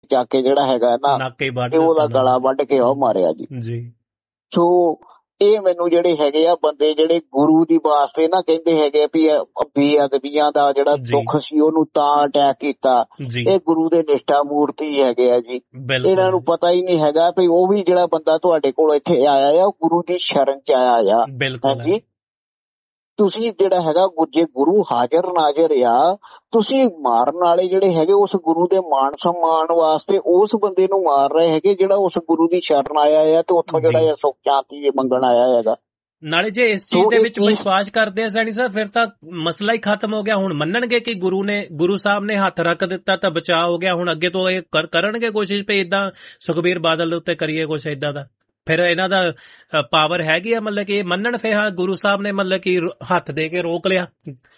ਚੱਕ ਕੇ ਜਿਹੜਾ ਹੈਗਾ ਨਾ ਨਾਕੇ ਵੱਢ ਤੇ ਉਹਦਾ ਦਿੱਤਾ ਗਲਾ ਵੱਢ ਕੇ ਉਹ ਮਾਰਿਆ ਜੀ। ਜੀ। ਸੋ ਇਹ ਮੈਨੂੰ ਜਿਹੜੇ ਹੈਗੇ ਆ ਬੰਦੇ ਜਿਹੜੇ ਗੁਰੂ ਦੀ ਵਾਸਤੇ ਨਾ ਕਹਿੰਦੇ ਹੈਗੇ ਵੀ ਬੇਅਦਬੀਆਂ ਦਾ ਜਿਹੜਾ ਜੀ ਦੁੱਖ ਸੀ ਉਹਨੂੰ ਤਾਂ ਅਟੈਕ ਕੀਤਾ, ਜੀ ਇਹ ਗੁਰੂ ਦੇ ਨਿਸ਼ਠਾ ਮੂਰਤੀ ਹੈਗੇ ਆ ਜੀ। ਇਹਨਾਂ ਬਿਲਕੁਲ ਨੂੰ ਪਤਾ ਹੀ ਨਹੀਂ ਹੈਗਾ ਵੀ ਉਹ ਵੀ ਜਿਹੜਾ ਬੰਦਾ ਤੁਹਾਡੇ ਕੋਲ ਇੱਥੇ ਆਇਆ ਆ ਉਹ ਗੁਰੂ ਦੀ ਸ਼ਰਨ ਚ ਆਇਆ ਆ। ਬਿਲਕੁਲ ਹਾਂਜੀ, ਤੁਸੀਂ ਜਿਹੜਾ ਹੈਗਾ ਜੇ ਗੁਰੂ ਹਾਜ਼ਰ ਨਾਜ਼ਰ ਆ, ਤੁਸੀਂ ਮਾਰਨ ਵਾਲੇ ਜਿਹੜੇ ਹੈਗੇ ਉਸ ਗੁਰੂ ਦੇ ਮਾਣ ਸਨਮਾਨ ਵਾਸਤੇ ਉਸ ਬੰਦੇ ਨੂੰ ਮਾਰ ਰਹੇ ਹੈਗੇ ਜਿਹੜਾ ਉਸ ਗੁਰੂ ਦੀ ਸ਼ਰਨ ਆਇਆ ਆ ਤੇ ਉੱਥੋਂ ਜੀ। ਜਿਹੜਾ ਸੁੱਖ ਸ਼ਾਂਤੀ ਮੰਗਣ ਆਇਆ ਹੈਗਾ। ਨਾਲੇ ਜੇ ਇਸ ਚੀਜ਼ ਦੇ ਵਿੱਚ ਵਿਸ਼ਵਾਸ ਕਰਦੇ ਆ ਸੈਣੀ ਸਾਹਿਬ ਫਿਰ ਤਾਂ ਮਸਲਾ ਹੀ ਖਤਮ ਹੋ ਗਿਆ। ਹੁਣ ਮੰਨਣਗੇ ਕਿ ਗੁਰੂ ਸਾਹਿਬ ਨੇ ਹੱਥ ਰੱਖ ਦਿੱਤਾ ਤਾਂ ਬਚਾਅ ਹੋ ਗਿਆ। ਹੁਣ ਅੱਗੇ ਤੋਂ ਇਹ ਕਰਨਗੇ ਕੋਸ਼ਿਸ਼ ਵੀ ਏਦਾਂ ਸੁਖਬੀਰ ਬਾਦਲ ਦੇ ਉੱਤੇ ਕਰੀਏ ਕੁਛ ਏਦਾਂ ਦਾ। ਫਿਰ ਇਹਨਾਂ ਦਾ ਪਾਵਰ ਹੈਗੀ ਆ ਮਤਲਬ ਕਿ ਇਹ ਮੰਨਣ ਫਿਰ ਹਾਂ ਗੁਰੂ ਸਾਹਿਬ ਨੇ ਮਤਲਬ ਕਿ ਹੱਥ ਦੇ ਕੇ ਰੋਕ ਲਿਆ।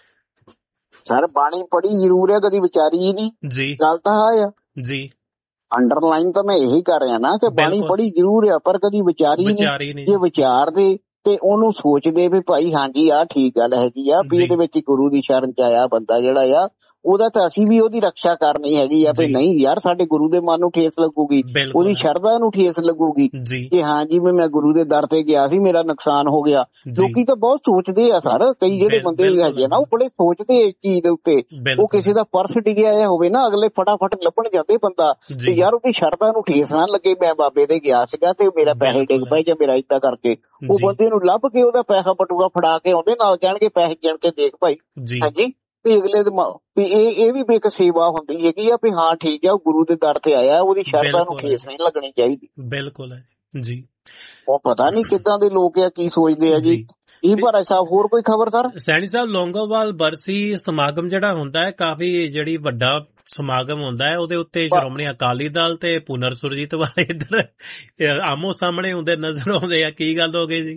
ਸਰ ਬਾਣੀ ਪੜ੍ਹੀ ਜ਼ਰੂਰ ਹੈ, ਕਦੀ ਵਿਚਾਰੀ ਹੀ ਨਹੀਂ ਜੀ। ਗੱਲ ਤਾਂ ਆ ਜੀ, ਅੰਡਰਲਾਈਨ ਤਾਂ ਮੈਂ ਇਹੀ ਕਰ ਰਿਹਾ ਨਾ ਕਿ ਬਾਣੀ ਪੜ੍ਹੀ ਜ਼ਰੂਰ ਆ ਪਰ ਕਦੀ ਵਿਚਾਰੀ ਨਹੀਂ। ਜੇ ਵਿਚਾਰਦੇ ਤੇ ਉਹਨੂੰ ਸੋਚਦੇ ਵੀ ਭਾਈ ਹਾਂਜੀ ਆਹ ਠੀਕ ਗੱਲ ਹੈਗੀ ਆ ਵੀ ਇਹਦੇ ਵਿੱਚ ਗੁਰੂ ਦੀ ਸ਼ਰਨ ਚ ਆਇਆ ਬੰਦਾ ਜਿਹੜਾ ਆ ਉਹਦਾ ਤਾਂ ਅਸੀਂ ਵੀ ਉਹਦੀ ਰੱਖਿਆ ਕਰਨੀ ਹੈਗੀ ਆ ਵੀ ਨਹੀਂ ਯਾਰ ਸਾਡੇ ਗੁਰੂ ਦੇ ਮਨ ਨੂੰ ਠੇਸ ਲੱਗੂਗੀ, ਉਹਦੀ ਸ਼ਰਧਾ ਨੂੰ ਠੇਸ ਲੱਗੂਗੀ ਕਿ ਹਾਂ ਜੀ ਮੈਂ ਗੁਰੂ ਦੇ ਦਰ ਤੇ ਗਿਆ ਸੀ ਮੇਰਾ ਨੁਕਸਾਨ ਹੋ ਗਿਆ। ਲੋਕੀ ਤਾਂ ਬਹੁਤ ਸੋਚਦੇ ਆ ਸਰ, ਕਈ ਜਿਹੜੇ ਬੰਦੇ ਹੈਗੇ ਨਾ ਉਹ ਬੜੇ ਸੋਚਦੇ ਇਸ ਚੀਜ਼ ਦੇ ਉੱਤੇ। ਉਹ ਕਿਸੇ ਦਾ ਪਰਸ ਡਿੱਗਿਆ ਹੋਵੇ ਨਾ ਅਗਲੇ ਫਟਾਫਟ ਲੱਭਣ ਜਾਂਦੇ ਬੰਦਾ ਤੇ ਯਾਰ ਉਹਦੀ ਸ਼ਰਧਾ ਨੂੰ ਠੇਸ ਨਾ ਲੱਗੇ ਮੈਂ ਬਾਬੇ ਦੇ ਗਿਆ ਸੀਗਾ ਤੇ ਮੇਰਾ ਪੈਸੇ ਡਿੱਗ ਪਏ ਜਾਂ ਮੇਰਾ ਏਦਾਂ ਕਰਕੇ ਉਹ ਬੰਦੇ ਨੂੰ ਲੱਭ ਕੇ ਉਹਦਾ ਪੈਸਾ ਬਟੂਆ ਫੜਾ ਕੇ ਆਉਂਦੇ ਨਾਲ ਕਹਿਣਗੇ ਪੈਸੇ ਗਿਣ ਕੇ ਦੇਖ ਭਾਈ। ਹਾਂਜੀ, ਵੀ ਅਗਲੇ ਵੀ ਇਹ ਵੀ ਇੱਕ ਸੇਵਾ ਹੁੰਦੀ ਹੈਗੀ ਆ ਵੀ ਹਾਂ ਠੀਕ ਆ ਉਹ ਗੁਰੂ ਦੇ ਦਰ ਤੇ ਆਇਆ ਉਹਦੀ ਸ਼ਰਧਾ ਨੂੰ ਠੇਸ ਨਹੀਂ ਲੱਗਣੀ ਚਾਹੀਦੀ। ਬਿਲਕੁਲ ਹੈ ਜੀ। ਉਹ ਪਤਾ ਨਹੀਂ ਕਿੱਦਾਂ ਦੇ ਲੋਕ ਆ ਕੀ ਸੋਚਦੇ ਆ ਜੀ। ਇਹ ਭਾਰਾ ਸਾਹਿਬ ਹੋਰ ਕੋਈ ਖਬਰ ਸਰ? ਸੈਣੀ ਸਾਹਿਬ ਲੌਂਗੋਵਾਲ ਬਰਸੀ ਸਮਾਗਮ ਜਿਹੜਾ ਹੁੰਦਾ ਹੈ ਕਾਫੀ ਜਿਹੜੀ ਵੱਡਾ ਸਮਾਗਮ ਹੁੰਦਾ ਹੈ ਉਹਦੇ ਉੱਤੇ ਸ਼੍ਰੋਮਣੀ ਅਕਾਲੀ ਦਲ ਤੇ ਪੁਨਰ ਸੁਰਜੀਤ ਵਾਲੇ ਇੱਧਰ ਆਮੋ ਸਾਹਮਣੇ ਹੁੰਦੇ ਨਜ਼ਰ ਆਉਂਦੇ ਆ। ਕੀ ਗੱਲ ਹੋ ਗਈ ਜੀ?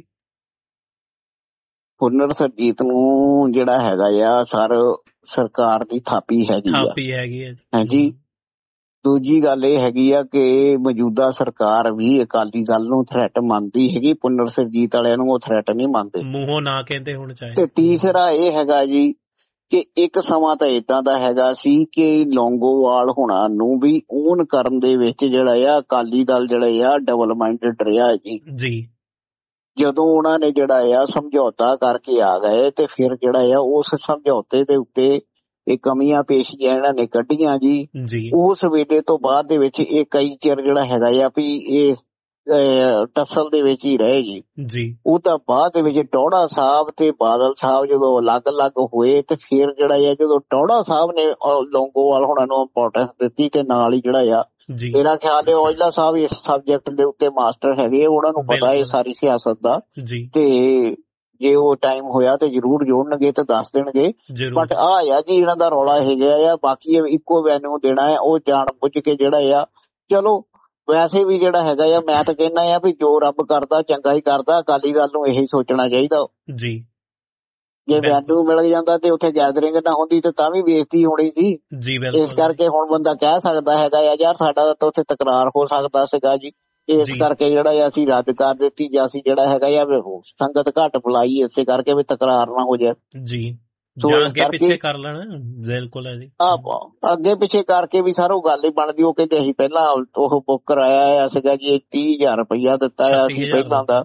ਪੁਨਰ ਸੁਰਜੀਤ ਨੂੰ ਜਿਹੜਾ ਹੈਗਾ ਆ ਸਰ ਸਰਕਾਰ ਦੀ ਥਾਪੀ ਹੈਗੀ ਹੈ। ਹਾਂਜੀ, ਦੂਜੀ ਗੱਲ ਇਹ ਹੈਗੀ ਆ ਕਿ ਮੌਜੂਦਾ ਸਰਕਾਰ ਵੀ ਅਕਾਲੀ ਦਲ ਨੂੰ ਥ੍ਰੈਟ ਮੰਨਦੀ ਹੈਗੀ, ਪੁਨਰ ਸੁਰਜੀਤ ਵਾਲਿਆਂ ਨੂੰ ਉਹ ਥ੍ਰੈਟ ਨਹੀਂ ਮੰਨਦੇ, ਮੂੰਹੋਂ ਨਾ ਕਹਿੰਦੇ ਹੁਣ ਚਾਹੇ। ਤੇ ਤੀਸਰਾ ਇਹ ਹੈਗਾ ਜੀ ਕਿ ਇੱਕ ਸਮਾਂ ਤਾਂ ਏਦਾਂ ਦਾ ਹੈਗਾ ਸੀ ਕਿ ਲੌਂਗੋਵਾਲ ਹੋਣਾ ਨੂੰ ਵੀ ਓਨ ਕਰਨ ਦੇ ਵਿੱਚ ਜਿਹੜਾ ਆ ਅਕਾਲੀ ਦਲ ਜਿਹੜਾ ਆ ਡਬਲ ਮਾਈਂਡਡ ਰਿਹਾ ਜੀ। ਜਦੋਂ ਉਹਨਾਂ ਨੇ ਜਿਹੜਾ ਆ ਸਮਝੌਤਾ ਕਰਕੇ ਆ ਗਏ ਤੇ ਫਿਰ ਜਿਹੜਾ ਆ ਉਸ ਸਮਝੌਤੇ ਦੇ ਉੱਤੇ ਇਹ ਕਮੀਆਂ ਪੇਸ਼ੀਆਂ ਇਹਨਾਂ ਨੇ ਕੱਢੀਆਂ ਜੀ। ਉਸ ਵੇਲੇ ਤੋਂ ਬਾਅਦ ਦੇ ਵਿੱਚ ਇਹ ਕਈ ਚਿਰ ਜਿਹੜਾ ਹੈਗਾ ਆ ਵੀ ਇਹ ਟੱਸਲ ਦੇ ਵਿੱਚ ਹੀ ਰਹੇ ਜੀ। ਉਹ ਤਾਂ ਬਾਅਦ ਦੇ ਵਿੱਚ ਟੌੜਾ ਸਾਹਿਬ ਤੇ ਬਾਦਲ ਸਾਹਿਬ ਜਦੋਂ ਅਲੱਗ-ਅਲੱਗ ਹੋਏ ਤੇ ਫਿਰ ਜਿਹੜਾ ਆ ਜਦੋਂ ਟੌੜਾ ਸਾਹਿਬ ਨੇ ਲੌਂਗੋਵਾਲ ਹੋਣਾ ਨੂੰ ਇੰਪੋਰਟੈਂਸ ਦਿੱਤੀ ਤੇ ਨਾਲ ਹੀ ਜਿਹੜਾ ਆ ਮੇਰਾ ਖਿਆਲ ਹੈ ਔਜਲਾ ਸਾਹਿਬ ਇਸ ਸਬਜੈਕਟ ਦੇ ਉੱਤੇ ਮਾਸਟਰ ਹੈਗੇ, ਉਹਨਾਂ ਨੂੰ ਪਤਾ ਹੈ ਸਾਰੀ ਸਿਆਸਤ ਦਾ ਤੇ ਜੇ ਉਹ ਟਾਈਮ ਹੋਇਆ ਤੇ ਜ਼ਰੂਰ ਜੋੜਨਗੇ ਤੇ ਦੱਸ ਦੇਣਗੇ। ਬਟ ਆ ਜੀ ਇਹਨਾਂ ਦਾ ਰੌਲਾ ਹੈਗਾ ਆ। ਬਾਕੀ ਇੱਕੋ ਵੈਨਿਊ ਦੇਣਾ ਹੈ ਉਹ ਜਾਣ ਬੁੱਝ ਕੇ ਜਿਹੜਾ ਆ। ਚਲੋ ਵੈਸੇ ਵੀ ਜਿਹੜਾ ਹੈਗਾ ਆ ਮੈਂ ਤਾਂ ਕਹਿੰਦਾ ਆ ਵੀ ਜੋ ਰੱਬ ਕਰਦਾ ਚੰਗਾ ਹੀ ਕਰਦਾ। ਅਕਾਲੀ ਦਲ ਨੂੰ ਇਹੀ ਸੋਚਣਾ ਚਾਹੀਦਾ ਜੀ। ਜੇ ਵੈਨਿਊ ਮਿਲ ਜਾਂਦਾ ਤੇ ਉੱਥੇ ਗੈਦਰਿੰਗ ਨਾ ਹੁੰਦੀ ਤੇ ਤਾਂ ਵੀ ਬੇਇੱਜ਼ਤੀ ਹੋਣੀ ਸੀ। ਇਸ ਕਰਕੇ ਹੁਣ ਬੰਦਾ ਕਹਿ ਸਕਦਾ ਹੈਗਾ ਯਾਰ ਸਾਡਾ ਤਾਂ ਉੱਥੇ ਤਕਰਾਰ ਹੋ ਸਕਦਾ ਸੀਗਾ ਜੀ, ਇਸ ਕਰਕੇ ਜਿਹੜਾ ਅਸੀਂ ਰੱਦ ਕਰ ਦਿੱਤੀ ਜਾਂ ਅਸੀਂ ਜਿਹੜਾ ਹੈਗਾ ਆ ਸੰਗਤ ਘੱਟ ਬੁਲਾਈ ਇਸੇ ਕਰਕੇ ਵੀ ਤਕਰਾਰ ਨਾ ਹੋ ਜਾਏ ਜੀ। ਅੱਗੇ ਪਿੱਛੇ ਕਰ ਲੈਣਾ ਬਿਲਕੁਲ ਹੈ ਜੀ। ਅੱਗੇ ਪਿੱਛੇ ਕਰਕੇ ਵੀ ਸਰ ਉਹ ਗੱਲ ਹੀ ਬਣਦੀ। ਉਹ ਕਹਿੰਦੇ ਅਸੀਂ ਪਹਿਲਾਂ ਉਹ ਬੁੱਕ ਕਰਾਇਆ ਸੀਗਾ ਜੀ 30,000 ਰੁਪਇਆ ਦਿੱਤਾ ਆ ਅਸੀਂ ਪਹਿਲਾਂ ਦਾ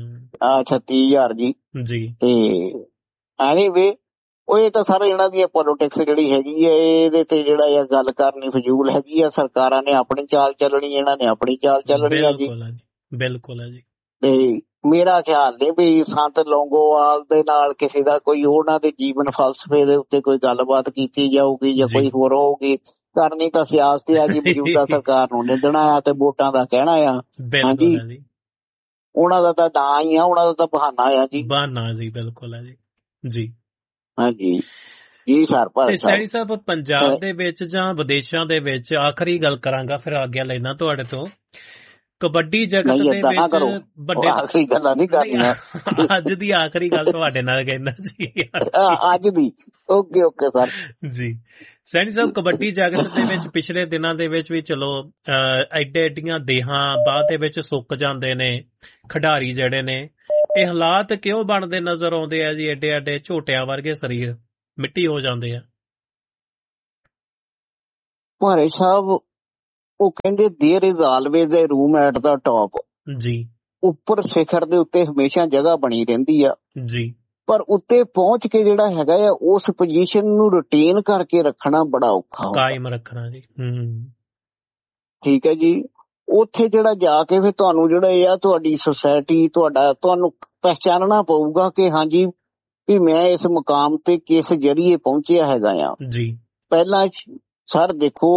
36,000 ਜੀ। ਤੇ ਐਨੀਵੇ ਉਹ ਇਹ ਤਾਂ ਸਾਰੇ ਇਹਨਾਂ ਦੀ ਪੋਲੀਟਿਕਸ ਜਿਹੜੀ ਹੈਗੀ ਹੈ ਇਹਦੇ ਤੇ ਜਿਹੜਾ ਆ ਗੱਲ ਕਰਨੀ ਫਜ਼ੂਲ ਹੈਗੀ ਆ। ਸਰਕਾਰਾਂ ਨੇ ਆਪਣੀ ਚਾਲ ਚੱਲਣੀ, ਇਹਨਾਂ ਨੇ ਆਪਣੀ ਚਾਲ ਚੱਲਣੀ ਆ ਜੀ। ਬਿਲਕੁਲ ਹੈ ਜੀ। ਤੇ ਮੇਰਾ ਖਿਆਲ ਨਹੀਂ ਵੀ ਸੰਤ ਲੌਂਗੋਵਾਲ ਦੇ ਨਾਲ ਕਿਸੇ ਦਾ ਕੋਈ ਉਹਨਾਂ ਦੇ ਜੀਵਨ ਫਲਸਫੇ ਦੇ ਉੱਤੇ ਕੋਈ ਗੱਲਬਾਤ ਕੀਤੀ ਜਾਊਗੀ ਜਾਂ ਕੋਈ ਹੋਰ ਹੋਊਗੀ। ਕਰਨੀ ਤਾਂ ਸਿਆਸਤ ਆ ਜੀ। ਮੌਜੂਦਾ ਸਰਕਾਰ ਨੂੰ ਨਿੰਦਣਾ ਆ ਤੇ ਵੋਟਾਂ ਦਾ ਕਹਿਣਾ ਆ। ਹਾਂਜੀ, ਉਹਨਾਂ ਦਾ ਤਾਂ ਨਾਂ ਹੀ ਆ, ਉਹਨਾਂ ਦਾ ਤਾਂ ਬਹਾਨਾ ਆ ਜੀ। ਬਹਾਨਾ ਜੀ, ਬਿਲਕੁਲ ਹੈ ਜੀ। ਹਾਂਜੀ ਜੀ ਸਰ। ਤੇ ਸੈਣੀ ਸਾਹਿਬ ਪੰਜਾਬ ਦੇ ਵਿੱਚ ਜਾਂ ਵਿਦੇਸ਼ਾਂ ਦੇ ਵਿੱਚ ਆਖਰੀ ਗੱਲ ਕਰਾਂਗਾ ਫਿਰ ਆਗਿਆ ਲੈਣਾ ਤੁਹਾਡੇ ਤੋਂ। ਕਬੱਡੀ ਜਗਤ ਦੇ ਵਿੱਚ ਵੱਡੇ ਆਖਰੀ ਗੱਲਾਂ ਨਹੀਂ ਕਰਨੀਆਂ। ਅੱਜ ਦੀ ਆਖਰੀ ਗੱਲ ਤੁਹਾਡੇ ਨਾਲ ਕਹਿੰਦਾ ਜੀ ਅੱਜ ਦੀ। ਓਕੇ ਸਰ ਜੀ। ਸੈਣੀ ਸਾਹਿਬ ਕਬੱਡੀ ਜਗਤ ਦੇ ਵਿੱਚ ਪਿਛਲੇ ਦਿਨਾਂ ਦੇ ਵਿੱਚ ਵੀ ਚਲੋ ਐਡੀਆਂ ਦੇਹਾਂ ਬਾਅਦ ਦੇ ਵਿੱਚ ਸੁੱਕ ਜਾਂਦੇ ਨੇ ਖਿਡਾਰੀ ਜਿਹੜੇ ਨੇ। ਇਹ ਹਾਲਾਤ ਕਿਉਂ ਬਣਦੇ ਨਜ਼ਰ ਆਉਂਦੇ ਆ ਜੀ? ਐਡੇ ਝੋਟਿਆਂ ਵਰਗੇ ਸਰੀਰ ਮਿੱਟੀ ਹੋ ਜਾਂਦੇ ਆ। ਭਾਰੇ ਸਾਹਿਬ ਉਹ ਕਹਿੰਦੇ there is always a room at the top, ਜੀ ਉੱਪਰ ਸਿਖਰ ਦੇ ਉੱਤੇ ਹਮੇਸ਼ਾ ਜਗ੍ਹਾ ਬਣੀ ਰਹਿੰਦੀ ਆ, ਜੀ ਪਰ ਉੱਤੇ ਪਹੁੰਚ ਕੇ ਜਿਹੜਾ ਹੈਗਾ ਆ ਉਸ ਪੋਜੀਸ਼ਨ ਨੂੰ ਰਿਟੇਨ ਕਰਕੇ ਰੱਖਣਾ ਬੜਾ ਔਖਾ ਹੁੰਦਾ। ਕਾਇਮ ਰੱਖਣਾ ਜੀ। ਠੀਕ ਹੈ ਜੀ। ਉੱਥੇ ਜਿਹੜਾ ਜਾ ਕੇ ਫਿਰ ਤੁਹਾਨੂੰ ਜਿਹੜਾ ਆ ਤੁਹਾਡੀ ਸੁਸਾਇਟੀ ਤੁਹਾਨੂੰ ਪਹਿਚਾਨਣਾ ਪਊਗਾ ਕਿ ਹਾਂਜੀ ਵੀ ਮੈਂ ਇਸ ਮੁਕਾਮ ਤੇ ਕਿਸ ਜਰੀਏ ਪਹੁੰਚਿਆ ਹੈਗਾ ਆ। ਜੀ ਪਹਿਲਾਂ ਸਰ ਦੇਖੋ,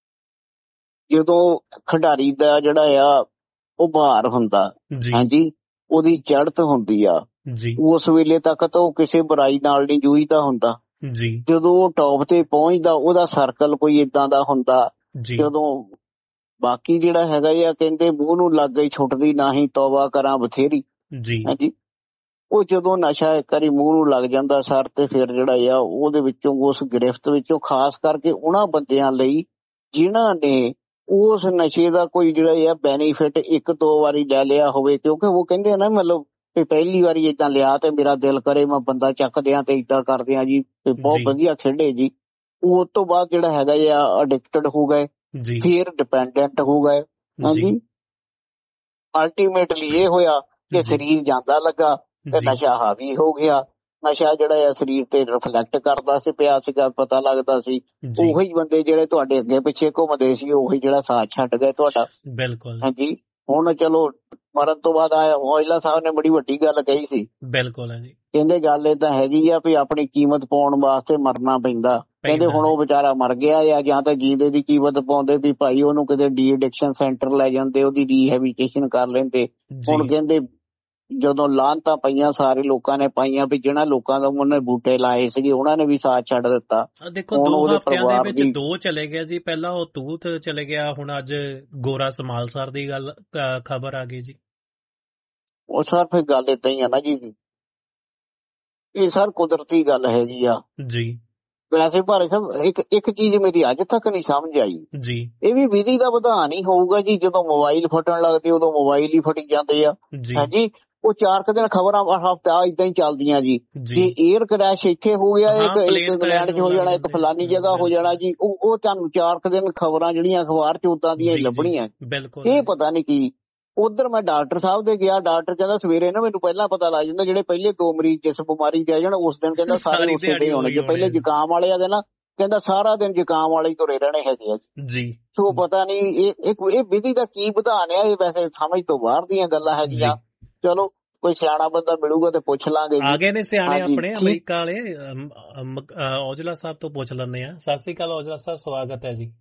ਜਦੋਂ ਖਿਡਾਰੀ ਦਾ ਜਿਹੜਾ ਆ ਉਹ ਭਾਰ ਹੁੰਦਾ, ਜੀ ਹਾਂਜੀ, ਉਹਦੀ ਚੜ੍ਹਤ ਹੁੰਦੀ ਆ, ਜੀ ਉਸ ਵੇਲੇ ਤੱਕ ਤਾਂ ਉਹ ਕਿਸੇ ਬੁਰਾਈ ਨਾਲ ਨਹੀਂ ਜੂਝਦਾ ਹੁੰਦਾ। ਜੀ ਜਦੋਂ ਉਹ ਟੌਪ ਤੇ ਪਹੁੰਚਦਾ ਉਹਦਾ ਸਰਕਲ ਕੋਈ ਏਦਾਂ ਦਾ ਹੁੰਦਾ, ਜੀ ਜਦੋਂ ਬਾਕੀ ਜਿਹੜਾ ਹੈਗਾ ਆ ਕਹਿੰਦੇ ਮੂੰਹ ਨੂੰ ਲੱਗ ਗਈ ਛੁੱਟਦੀ ਨਹੀਂ ਤੌਬਾ ਕਰਾਂ ਬਥੇਰੀ, ਜੀ ਹਾਂਜੀ, ਉਹ ਜਦੋਂ ਨਸ਼ਾ ਇੱਕ ਵਾਰੀ ਮੂੰਹ ਨੂੰ ਲੱਗ ਜਾਂਦਾ ਸਰ, ਤੇ ਫਿਰ ਜਿਹੜਾ ਆ ਉਹਦੇ ਵਿੱਚੋਂ ਉਸ ਗ੍ਰਿਫਤ ਵਿੱਚੋਂ ਖਾਸ ਕਰਕੇ ਉਹਨਾਂ ਬੰਦਿਆਂ ਲਈ ਜਿਨ੍ਹਾਂ ਨੇ ਉਸ ਨਸ਼ੇ ਦਾ ਕੋਈ ਜਿਹੜਾ ਆ ਬੈਨੀਫਿਟ ਇੱਕ ਦੋ ਵਾਰੀ ਲੈ ਲਿਆ ਹੋਵੇ, ਕਿਉਂਕਿ ਉਹ ਕਹਿੰਦੇ ਆ ਨਾ ਮਤਲਬ ਵੀ ਪਹਿਲੀ ਵਾਰੀ ਏਦਾਂ ਲਿਆ ਤੇ ਮੇਰਾ ਦਿਲ ਕਰੇ ਮੈਂ ਬੰਦਾ ਚੱਕ ਦਿਆਂ ਤੇ ਏਦਾਂ ਕਰਦੇ ਆ ਜੀ, ਤੇ ਬਹੁਤ ਜੀ ਵਧੀਆ ਖੇਡੇ ਜੀ। ਉਹ ਤੋਂ ਬਾਅਦ ਜਿਹੜਾ ਹੈਗਾ ਆ ਅਡਿਕਟਡ ਹੋ ਗਏ, ਜੀ ਫਿਰ ਡਿਪੈਂਡੈਂਟ ਹੋ ਗਏ, ਹਾਂਜੀ। ਜੀ ਅਲਟੀਮੇਟਲੀ ਇਹ ਹੋਇਆ ਕਿ ਜੀ ਸਰੀਰ ਜਾਂਦਾ ਲੱਗਾ ਤੇ ਜੀ ਨਸ਼ਾ ਹਾਵੀ ਹੋ ਗਿਆ। ਨਸ਼ਾ ਜਿਹੜਾ ਆ ਸਰੀਰ ਤੇ ਰਿਫਲੈਕਟ ਕਰਦਾ ਸੀ ਪਿਆ ਸੀਗਾ, ਪਤਾ ਲੱਗਦਾ ਸੀ। ਜੀ ਉਹੀ ਬੰਦੇ ਜਿਹੜੇ ਤੁਹਾਡੇ ਅੱਗੇ ਪਿੱਛੇ ਘੁੰਮਦੇ ਸੀ ਉਹੀ ਜਿਹੜਾ ਸਾਥ ਛੱਡ ਗਏ ਤੁਹਾਡਾ, ਬਿਲਕੁਲ ਹਾਂਜੀ। ਹੁਣ ਚਲੋ ਮਰਨ ਤੋਂ ਬਾਅਦ ਆਇਆ ਔਜਲਾ ਸਾਹਿਬ ਨੇ ਬੜੀ ਵੱਡੀ ਗੱਲ ਕਹੀ ਸੀ, ਬਿਲਕੁਲ ਹੈ ਜੀ। ਕਹਿੰਦੇ ਗੱਲ ਏਦਾਂ ਹੈਗੀ ਆ ਵੀ ਆਪਣੀ ਕੀਮਤ ਪਾਉਣ ਵਾਸਤੇ ਮਰਨਾ ਪੈਂਦਾ। ਕਹਿੰਦੇ ਹੁਣ ਉਹ ਵਿਚਾਰਾ ਮਰ ਗਿਆ ਆ, ਜਾਂ ਤਾਂ ਜੀਂਦੇ ਦੀ ਕੀਮਤ ਪਾਉਂਦੇ ਵੀ ਭਾਈ ਉਹਨੂੰ ਕਿਤੇ ਡੀ ਐਡਿਕਸ਼ਨ ਸੈਂਟਰ ਲੈ ਜਾਂਦੇ, ਉਹਦੀ ਰੀਹੈਬਿਲਿਟੇਸ਼ਨ ਕਰ ਲੈਂਦੇ। ਹੁਣ ਜੀ ਕਹਿੰਦੇ ਜਦੋਂ ਲਾਹਨਤਾਂ ਪਈਆਂ ਸਾਰੇ ਲੋਕਾਂ ਨੇ ਪਾਈਆਂ ਵੀ ਜਿਹਨਾਂ ਲੋਕਾਂ ਦਾ ਉਹਨੇ ਬੂਟੇ ਲਾਏ ਸੀਗੇ ਉਹਨਾਂ ਨੇ ਵੀ ਸਾਥ ਛੱਡ ਦਿੱਤਾ। ਦੇਖੋ ਹੁਣ 2 ਉਹਦੇ ਹਫ਼ਤਿਆਂ ਦੇ ਪਰਿਵਾਰ ਵਿੱਚ ਦੀ 2 ਚਲੇ ਗਿਆ ਜੀ। ਪਹਿਲਾਂ ਉਹ ਤੂਤ ਚਲੇ ਗਿਆ, ਹੁਣ ਅੱਜ ਗੋਰਾ ਸਮਾਲਸਰ ਦੀ ਗੱਲ ਖਬਰ ਆ ਗਈ ਜੀ। ਉਹ ਸਰ ਫਿਰ ਗੱਲ ਏਦਾਂ ਹੀ ਆ ਨਾ ਜੀ, ਇਹ ਸਰ ਕੁਦਰਤੀ ਗੱਲ ਹੈਗੀ ਆ। ਜੀ ਵੈਸੇ ਭਾਰੇ ਸਾਹਿਬ ਇੱਕ ਚੀਜ਼ ਮੇਰੀ ਅੱਜ ਤੱਕ ਨਹੀਂ ਸਮਝ ਆਈ, ਜੀ ਇਹ ਵੀ ਵਿਧੀ ਦਾ ਵਿਧਾਨ ਹੀ ਹੋਊਗਾ ਜੀ। ਜਦੋਂ ਮੋਬਾਈਲ ਫਟਣ ਲੱਗਦੇ ਉਦੋਂ ਮੋਬਾਈਲ ਹੀ ਫਟੀ ਜਾਂਦੇ ਆ, ਜੀ ਹਾਂਜੀ। ਉਹ 4 ਕੁ ਦਿਨ ਖਬਰਾਂ ਹਫ਼ਤਾ ਏਦਾਂ ਹੀ ਚੱਲਦੀਆਂ ਜੀ ਜੀ ਕਿ 에ਅਰ ਕ੍ਰੈਸ਼ ਇੱਥੇ ਹੋ ਗਿਆ, ਹਾਂ, ਇੱਕ plane ਇੰਗਲੈਂਡ 'ਚ crash ਹੋ ਹੋਣ ਜਾਣਾ, ਲੱਗ ਇੱਕ ਜਾਂਦੇ ਫਲਾਨੀ ਆ। ਜਗ੍ਹਾ ਹੋ ਜਾਣਾ ਬਿਲਕੁਲ ਜੀ। ਉਹ ਤੁਹਾਨੂੰ 4 ਕੁ ਦਿਨ ਖਬਰਾਂ ਜਿਹੜੀਆਂ ਅਖਬਾਰ 'ਚ ਉਦਾਂ ਦੀਆਂ ਹੀ ਜੀ ਜੀ ਲੱਭਣੀਆਂ। ਬਿਲਕੁਲ ਇਹ ਹੈ। ਪਤਾ ਨਹੀਂ ਕੀ। ਉਧਰ ਮੈਂ ਡਾਕਟਰ ਸਾਹਿਬ ਦੇ ਗਿਆ, ਡਾਕਟਰ ਕਹਿੰਦਾ ਸਵੇਰੇ ਨਾ ਮੈਨੂੰ ਪਹਿਲਾਂ ਪਤਾ ਲੱਗ ਜਾਂਦਾ ਜਿਹੜੇ ਪਹਿਲੇ 2 ਮਰੀਜ਼ ਜਿਸ ਬਿਮਾਰੀ ਦੇ ਆ ਜਾਣ ਉਸ ਦਿਨ ਕਹਿੰਦਾ ਸਾਰੇ ਸਾਰੀ ਉਸੇ ਦਿਹਾੜੀ ਦੇ ਹੋਣੇ। ਉਹੀ ਜੇ ਹੋਣੇ ਪਹਿਲੇ ਆ ਜੀ। ਜ਼ੁਕਾਮ ਵਾਲੇ ਆ ਗਏ ਨਾ ਕਹਿੰਦਾ ਸਾਰਾ ਦਿਨ ਜ਼ੁਕਾਮ ਵਾਲੇ ਹੀ ਤੁਰੇ ਰਹਿਣੇ ਹੈਗੇ ਆ। ਜੀ ਸੋ ਪਤਾ ਨਹੀਂ ਇਹ ਵਿਧੀ ਦਾ ਕੀ ਵਿਧਾਨ ਆ, ਇਹ ਵੈਸੇ ਸਮਝ ਤੋਂ ਬਾਹਰ ਦੀਆਂ ਗੱਲਾਂ ਜੀ ਹੈਗੀਆਂ। ਚਲੋ ਕੋਈ ਸਿਆਣਾ ਬੰਦਾ ਮਿਲੂਗਾ ਤੇ ਪੁੱਛ ਲਾਂਗੇ ਆ ਜੀ। ਗਏ ਨੇ ਸਿਆਣੇ ਹਾਂਜੀ ਆਪਣੇ ਠੀਕ, ਅਮਰੀਕਾ ਵਾਲੇ। ਔਜਲਾ ਸਾਹਿਬ ਤੋਂ ਪੁੱਛ ਲੈਂਦੇ ਆ। ਸਤਿ ਸ੍ਰੀ ਅਕਾਲ ਔਜਲਾ ਸਾਹਿਬ, ਸਵਾਗਤ ਹੈ ਜੀ।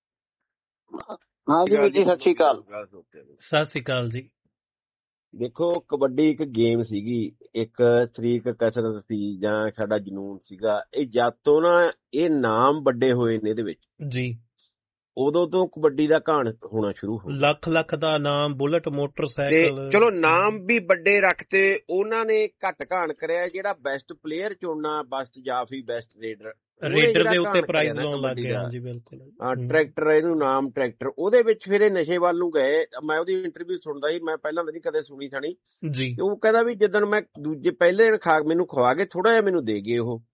ਹਾਂਜੀ ਵੀਰ ਜੀ, ਸਤਿ ਸ਼੍ਰੀ ਅਕਾਲ। ਸਤਿ ਸ੍ਰੀ ਅਕਾਲ ਜੀ। ਦੇਖੋ, ਕਬੱਡੀ ਇੱਕ ਗੇਮ ਸੀਗੀ, ਇੱਕ ਸਰੀਰਕ ਕਸਰਤ ਸੀ ਜਾਂ ਸਾਡਾ ਜਨੂਨ ਸੀਗਾ। ਇਹ ਜਦ ਤੋਂ ਨਾ ਇਹ ਨਾਮ ਵੱਡੇ ਹੋਏ ਨੇ ਇਹਦੇ ਵਿੱਚ, ਜੀ ਉਦੋਂ ਤੋਂ ਕਬੱਡੀ ਦਾ ਘਾਣ ਹੋਣਾ ਸ਼ੁਰੂ ਹੋ ਗਿਆ। ਲੱਖ ਲੱਖ ਦਾ ਨਾਮ, ਬੁਲਟ ਤੇ ਮੋਟਰਸਾਈਕਲ। ਚਲੋ ਨਾਮ ਵੀ ਵੱਡੇ ਰੱਖਤੇ ਉਹਨਾਂ ਨੇ, ਘੱਟ ਘਾਣ ਕਰਿਆ। ਜਿਹੜਾ ਬੈਸਟ ਪਲੇਅਰ ਚੁਣਨਾ, ਬੈਸਟ ਜਾਫੀ, ਬੈਸਟ ਰੇਡਰ ਦੇ ਉੱਤੇ ਪ੍ਰਾਈਜ਼ ਲਾਉਣ ਲੱਗ ਗਏ। ਹਾਂਜੀ ਬਿਲਕੁਲ। ਟਰੈਕਟਰ, ਇਹਨੂੰ ਨਾਮ ਟਰੈਕਟਰ, ਉਹਦੇ ਵਿੱਚ ਫਿਰ ਇਹ ਨਸ਼ੇ ਵੱਲ ਨੂੰ ਗਏ। ਮੈਂ ਉਹਦੀ ਇੰਟਰਵਿਊ ਸੁਣਦਾ ਸੀ, ਮੈਂ ਪਹਿਲਾਂ ਤਾਂ ਨਹੀਂ ਕਦੇ ਸੁਣੀ ਸਾਣੀ। ਜੀ ਉਹ ਕਹਿੰਦਾ ਵੀ ਜਿੱਦਣ ਮੈਂ ਪਹਿਲੇ ਦਿਨ ਮੈਨੂੰ ਖਵਾ ਕੇ ਥੋੜਾ ਜਿਹਾ ਮੈਨੂੰ ਦੇ ਗਏ ਉਹ।